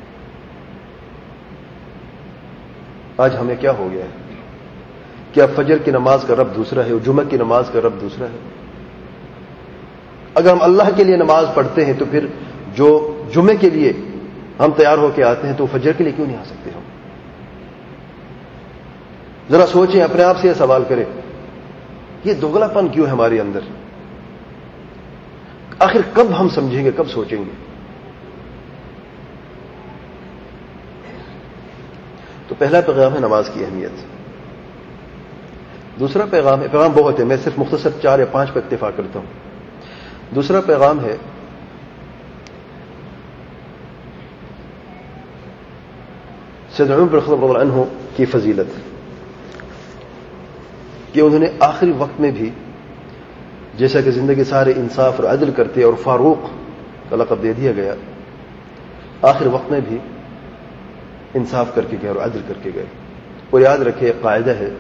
آج ہمیں کیا ہو گیا ہے؟ کیا فجر کی نماز کا رب دوسرا ہے اور جمعہ کی نماز کا رب دوسرا ہے؟ اگر ہم اللہ کے لیے نماز پڑھتے ہیں تو پھر جو جمعے کے لیے ہم تیار ہو کے آتے ہیں تو فجر کے لیے کیوں نہیں آ سکتے ہم؟ ذرا سوچیں، اپنے آپ سے یہ سوال کریں، یہ دوگلا پن کیوں ہے ہمارے اندر؟ آخر کب ہم سمجھیں گے، کب سوچیں گے؟ تو پہلا پیغام ہے نماز کی اہمیت. دوسرا پیغام ہے، پیغام بہت ہے، میں صرف مختصر 4 یا 5 پر اتفاق کرتا ہوں. دوسرا پیغام ہے سیدنا عمر بن الخطاب رضی اللہ عنہ کی فضیلت، کہ انہوں نے آخری وقت میں بھی جیسا کہ زندگی سارے انصاف اور عدل کرتے اور فاروق کا لقب دے دیا گیا، آخر وقت میں بھی انصاف کر کے گئے اور عدل کر کے گئے. اور یاد رکھے، قاعدہ ہے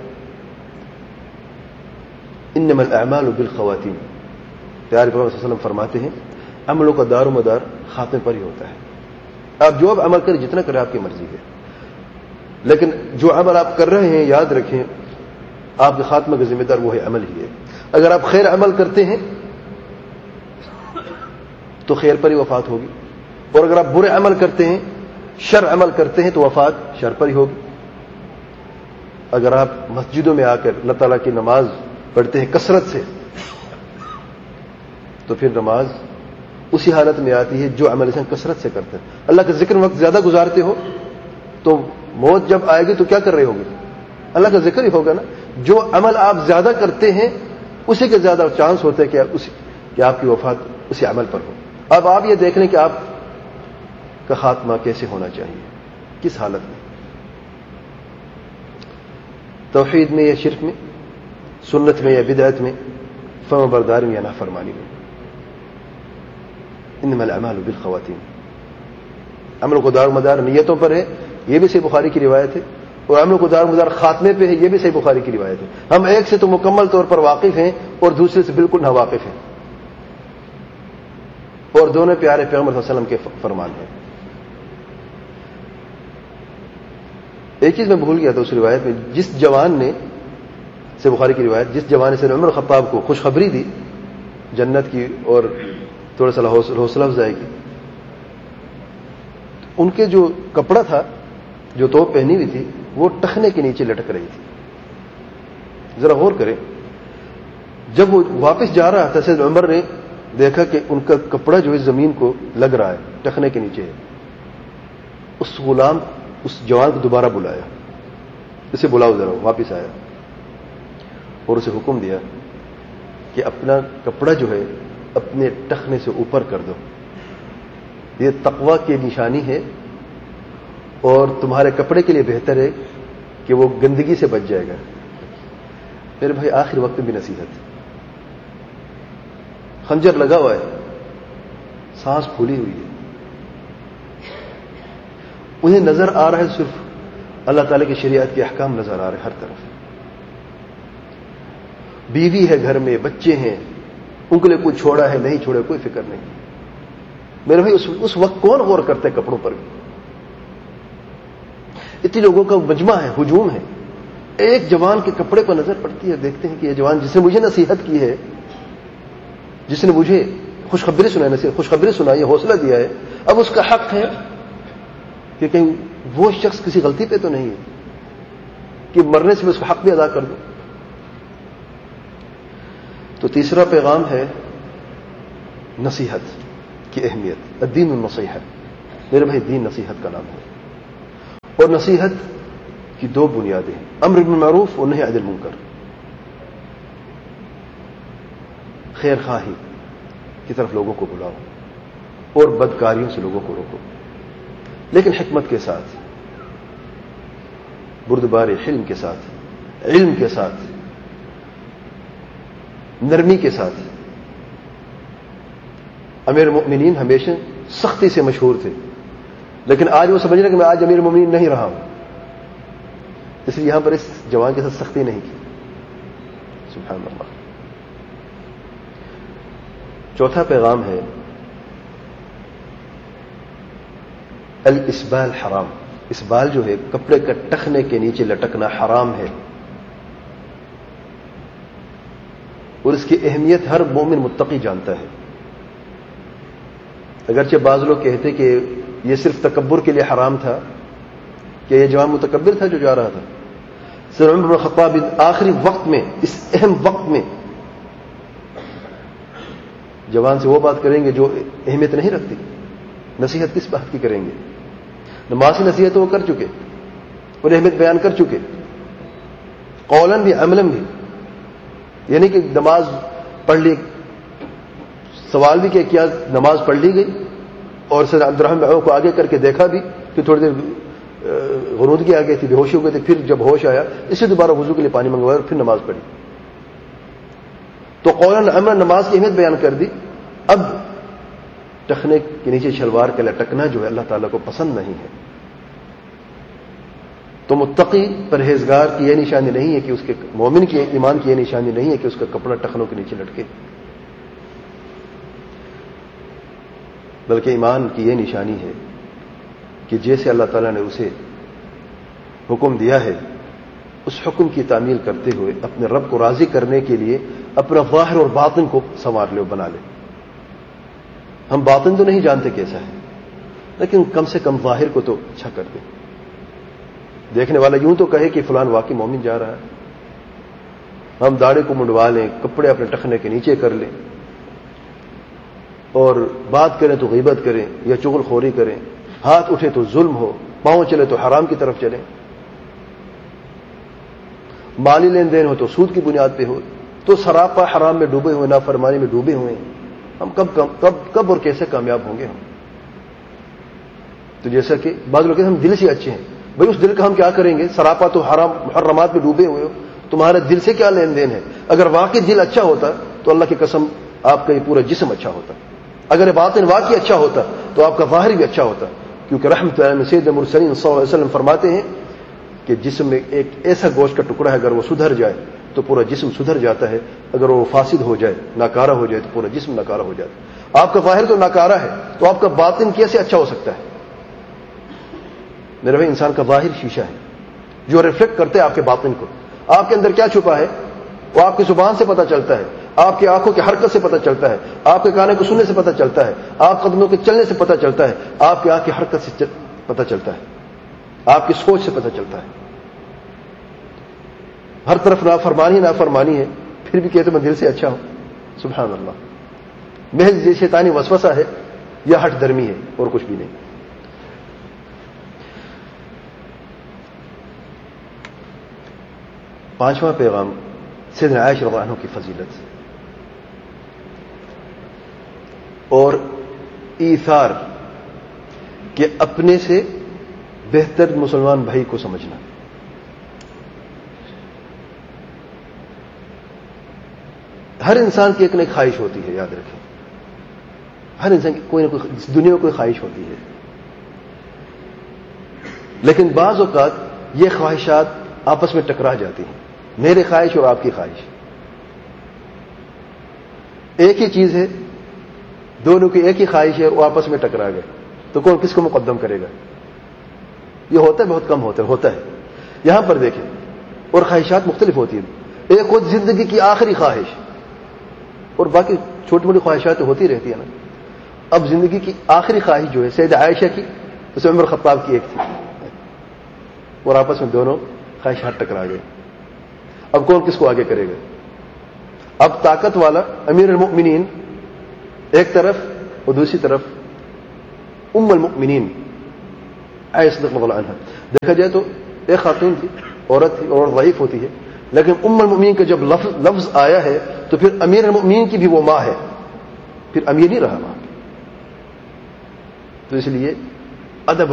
انما الاعمال بالخواتیم. پیارے پیغمبر صلی اللہ علیہ وسلم فرماتے ہیں عملوں کا دار و مدار خاتمے پر ہی ہوتا ہے. آپ جو اب عمل کریں، جتنا کریں آپ کی مرضی ہے، لیکن جو عمل آپ کر رہے ہیں یاد رکھیں آپ کے خاتمے کا ذمہ دار وہ ہے عمل ہی ہے. اگر آپ خیر عمل کرتے ہیں تو خیر پر ہی وفات ہوگی، اور اگر آپ برے عمل کرتے ہیں، شر عمل کرتے ہیں تو وفات شر پر ہی ہوگی. اگر آپ مسجدوں میں آ کر اللہ تعالیٰ کی نماز پڑھتے ہیں کثرت سے تو پھر نماز اسی حالت میں آتی ہے جو عمل انسان کثرت سے کرتے ہیں. اللہ کا ذکر وقت زیادہ گزارتے ہو تو موت جب آئے گی تو کیا کر رہے ہوگے؟ اللہ کا ذکر ہی ہوگا نا. جو عمل آپ زیادہ کرتے ہیں اسی کے زیادہ چانس ہوتے ہیں کہ آپ کی وفات اسی عمل پر ہو. اب آپ یہ دیکھ لیں کہ آپ کا خاتمہ کیسے ہونا چاہیے، کس حالت میں، توحید میں یا شرک میں، سنت میں یا بدعت میں، فرما برداری میں یا نافرمانی میں. انما الاعمال بالخواتیم. عمل کو دار مدار نیتوں پر ہے، یہ بھی صحیح بخاری کی روایت ہے، اور عمل کو دار مدار خاتمے پہ ہے، یہ بھی صحیح بخاری کی روایت ہے. ہم ایک سے تو مکمل طور پر واقف ہیں اور دوسرے سے بالکل ناواقف ہیں، اور دونوں پیارے پیغمبر صلی اللہ علیہ وسلم کے فرمان ہیں. ایک چیز میں بھول گیا تھا اس روایت میں، جس جوان نے، سے بخاری کی روایت، جس جوان نے سیدنا عمر خطاب کو خوشخبری دی جنت کی اور تھوڑا سا حوصلہ افزائی کی، ان کے جو کپڑا تھا، جو توپ پہنی ہوئی تھی، وہ ٹخنے کے نیچے لٹک رہی تھی. ذرا غور کریں، جب وہ واپس جا رہا تھا سیدنا عمر نے دیکھا کہ ان کا کپڑا جو ہے زمین کو لگ رہا ہے، ٹخنے کے نیچے ہے. اس غلام، اس جوان کو دوبارہ بلایا، اسے بلاؤ ذرا. واپس آیا اور اسے حکم دیا کہ اپنا کپڑا جو ہے اپنے ٹخنے سے اوپر کر دو، یہ تقوی کی نشانی ہے، اور تمہارے کپڑے کے لیے بہتر ہے کہ وہ گندگی سے بچ جائے گا. میرے بھائی آخر وقت بھی نصیحت، خنجر لگا ہوا ہے، سانس پھولی ہوئی ہے، انہیں نظر آ رہا ہے صرف اللہ تعالی کی شریعت کے احکام نظر آ رہے ہیں ہر طرف. بیوی ہے گھر میں، بچے ہیں، ان کے لیے کوئی چھوڑا ہے نہیں چھوڑا کوئی فکر نہیں. میرے بھائی اس وقت کون غور کرتا ہے کپڑوں پر؟ اتنے لوگوں کا مجمع ہے، ہجوم ہے، ایک جوان کے کپڑے پر نظر پڑتی ہے، دیکھتے ہیں کہ یہ جوان جس نے مجھے نصیحت کی ہے، جس نے مجھے خوشخبری سنائی، خوشخبری سنائی، حوصلہ دیا ہے، اب اس کا حق ہے کہ کہیں وہ شخص کسی غلطی پہ تو نہیں ہے کہ مرنے سے بھی اس کا حق بھی ادا کر دو. تو تیسرا پیغام ہے نصیحت کی اہمیت، الدین النصیحہ. میرے بھائی دین نصیحت کا نام ہے، اور نصیحت کی دو بنیادیں ہیں، امر بالمعروف اور نہی عن المنکر، خیر خواہی کی طرف لوگوں کو بلاؤ اور بدکاریوں سے لوگوں کو روکو، لیکن حکمت کے ساتھ، بردبار حلم کے ساتھ، علم کے ساتھ، نرمی کے ساتھ۔ امیر المؤمنین ہمیشہ سختی سے مشہور تھے، لیکن آج وہ سمجھ رہے کہ میں آج امیر المؤمنین نہیں رہا ہوں، اس لیے یہاں پر اس جوان کے ساتھ سختی نہیں کی۔ سبحان اللہ۔ چوتھا پیغام ہے الاسبال حرام۔ اسبال جو ہے کپڑے کا ٹخنے کے نیچے لٹکنا حرام ہے، اور اس کی اہمیت ہر مومن متقی جانتا ہے۔ اگرچہ بعض لوگ کہتے کہ یہ صرف تکبر کے لیے حرام تھا، کہ یہ جوان متکبر تھا جو جا رہا تھا۔ سر عمر بن الخطاب آخری وقت میں، اس اہم وقت میں جوان سے وہ بات کریں گے جو اہمیت نہیں رکھتی، نصیحت کس بات کی کریں گے؟ نماز کی نصیحت وہ کر چکے اور اہمیت بیان کر چکے، قولاً بھی عملاً بھی، یعنی کہ نماز پڑھ لی، سوال بھی کہ کیا نماز پڑھ لی گئی، اور سر عبد الرحمن کو آگے کر کے دیکھا بھی کہ تھوڑی دیر غنودگی آ گئی تھی، بے ہوشی ہو گئی تھی، پھر جب ہوش آیا اس سے دوبارہ وضو کے لیے پانی منگوایا اور پھر نماز پڑھی۔ تو قولاً عملاً نماز کی اہمیت بیان کر دی۔ اب ٹخنے کے نیچے شلوار کا لٹکنا جو ہے اللہ تعالیٰ کو پسند نہیں ہے۔ تو متقی پرہیزگار کی یہ نشانی نہیں ہے کہ اس کے مومن کی ایمان کی یہ نشانی نہیں ہے کہ اس کا کپڑا ٹخنوں کے نیچے لٹکے، بلکہ ایمان کی یہ نشانی ہے کہ جیسے اللہ تعالیٰ نے اسے حکم دیا ہے اس حکم کی تعمیل کرتے ہوئے اپنے رب کو راضی کرنے کے لیے اپنا ظاہر اور باطن کو سنوار لے، بنا لے۔ ہم باطن تو نہیں جانتے کیسا ہے، لیکن کم سے کم ظاہر کو تو اچھا کر دیں، دیکھنے والا یوں تو کہے کہ فلان واقعی مومن جا رہا ہے۔ ہم داڑھی کو منڈوا لیں، کپڑے اپنے ٹخنے کے نیچے کر لیں، اور بات کریں تو غیبت کریں یا چغل خوری کریں، ہاتھ اٹھے تو ظلم ہو، پاؤں چلے تو حرام کی طرف چلیں، مالی لین دین ہو تو سود کی بنیاد پہ ہو، تو سراپا حرام میں ڈوبے ہوئے، نافرمانی میں ڈوبے ہوئے ہیں۔ ہم کب اور کیسے کامیاب ہوں گے ہم؟ تو جیسا کہ بعض لوگ کہتے ہیں ہم دل سے اچھے ہیں، بھائی اس دل کا ہم کیا کریں گے؟ سراپا تو حرام محرمات میں ڈوبے ہوئے ہو، تمہارے دل سے کیا لین دین ہے؟ اگر واقعی دل اچھا ہوتا تو اللہ کی قسم آپ کا یہ پورا جسم اچھا ہوتا، اگر باطن واقعی اچھا ہوتا تو آپ کا ظاہر بھی اچھا ہوتا، کیونکہ رحمت اللہ سید المرسلین صلی اللہ علیہ وسلم فرماتے ہیں کہ جسم میں ایک ایسا گوشت کا ٹکڑا ہے اگر وہ سدھر جائے تو پورا جسم سدھر جاتا ہے، اگر وہ فاسد ہو جائے، ناکارہ ہو جائے تو پورا جسم ناکارہ ہو جاتا ہے۔ آپ کا ظاہر تو ناکارہ ہے تو آپ کا باطن کیسے اچھا ہو سکتا ہے؟ میرے بھائی انسان کا ظاہر شیشہ ہے جو ریفلیکٹ کرتے ہیں آپ کے باطن کو۔ آپ کے اندر کیا چھپا ہے وہ آپ کی زبان سے پتہ چلتا ہے، آپ کی آنکھوں کی حرکت سے پتہ چلتا ہے، آپ کے کانوں کو سننے سے پتہ چلتا ہے، آپ قدموں کے چلنے سے پتہ چلتا ہے، آپ کی آنکھ کی حرکت سے پتہ چلتا ہے، آپ کی سوچ سے پتہ چلتا ہے۔ ہر طرف نافرمانی ہے، پھر بھی کہتے میں دل سے اچھا ہوں۔ سبحان اللہ، محض یہ شیطانی وسوسہ ہے یا ہٹ درمی ہے اور کچھ بھی نہیں۔ پانچواں پیغام سیدنا عائشہ رضی اللہ عنہ کی فضیلت اور ایثار کہ اپنے سے بہتر مسلمان بھائی کو سمجھنا۔ ہر انسان کی ایک نہ ایک خواہش ہوتی ہے، یاد رکھیں، ہر انسان کی کوئی نہ کوئی دنیا میں کوئی خواہش ہوتی ہے، لیکن بعض اوقات یہ خواہشات آپس میں ٹکرا جاتی ہیں، میری خواہش اور آپ کی خواہش ایک ہی چیز ہے، دونوں کی ایک ہی خواہش ہے، وہ آپس میں ٹکرا گئے تو کون کس کو مقدم کرے گا؟ یہ ہوتا ہے، بہت کم ہوتا ہے۔ یہاں پر دیکھیں، اور خواہشات مختلف ہوتی ہیں، ایک خود زندگی کی آخری خواہش اور باقی چھوٹی موٹی خواہشات ہوتی رہتی ہیں نا۔ اب زندگی کی آخری خواہش جو ہے سیدہ عائشہ کی، اس عمر خطاب کی ایک تھی، اور آپس میں دونوں خواہشات ٹکرا گئے۔ اب کون کس کو آگے کرے گا؟ اب طاقت والا امیر المؤمنین ایک طرف اور دوسری طرف ام المؤمنین عائشہ صدیقہ رضی اللہ عنہا. دیکھا جائے تو ایک خاتون تھی, عورت تھی, اور ضعیف ہوتی ہے, لیکن ام المؤمنین کا جب لفظ آیا ہے تو پھر امیر المؤمنین کی بھی وہ ماں ہے, پھر امیر نہیں رہا وہاں. تو اس لیے ادب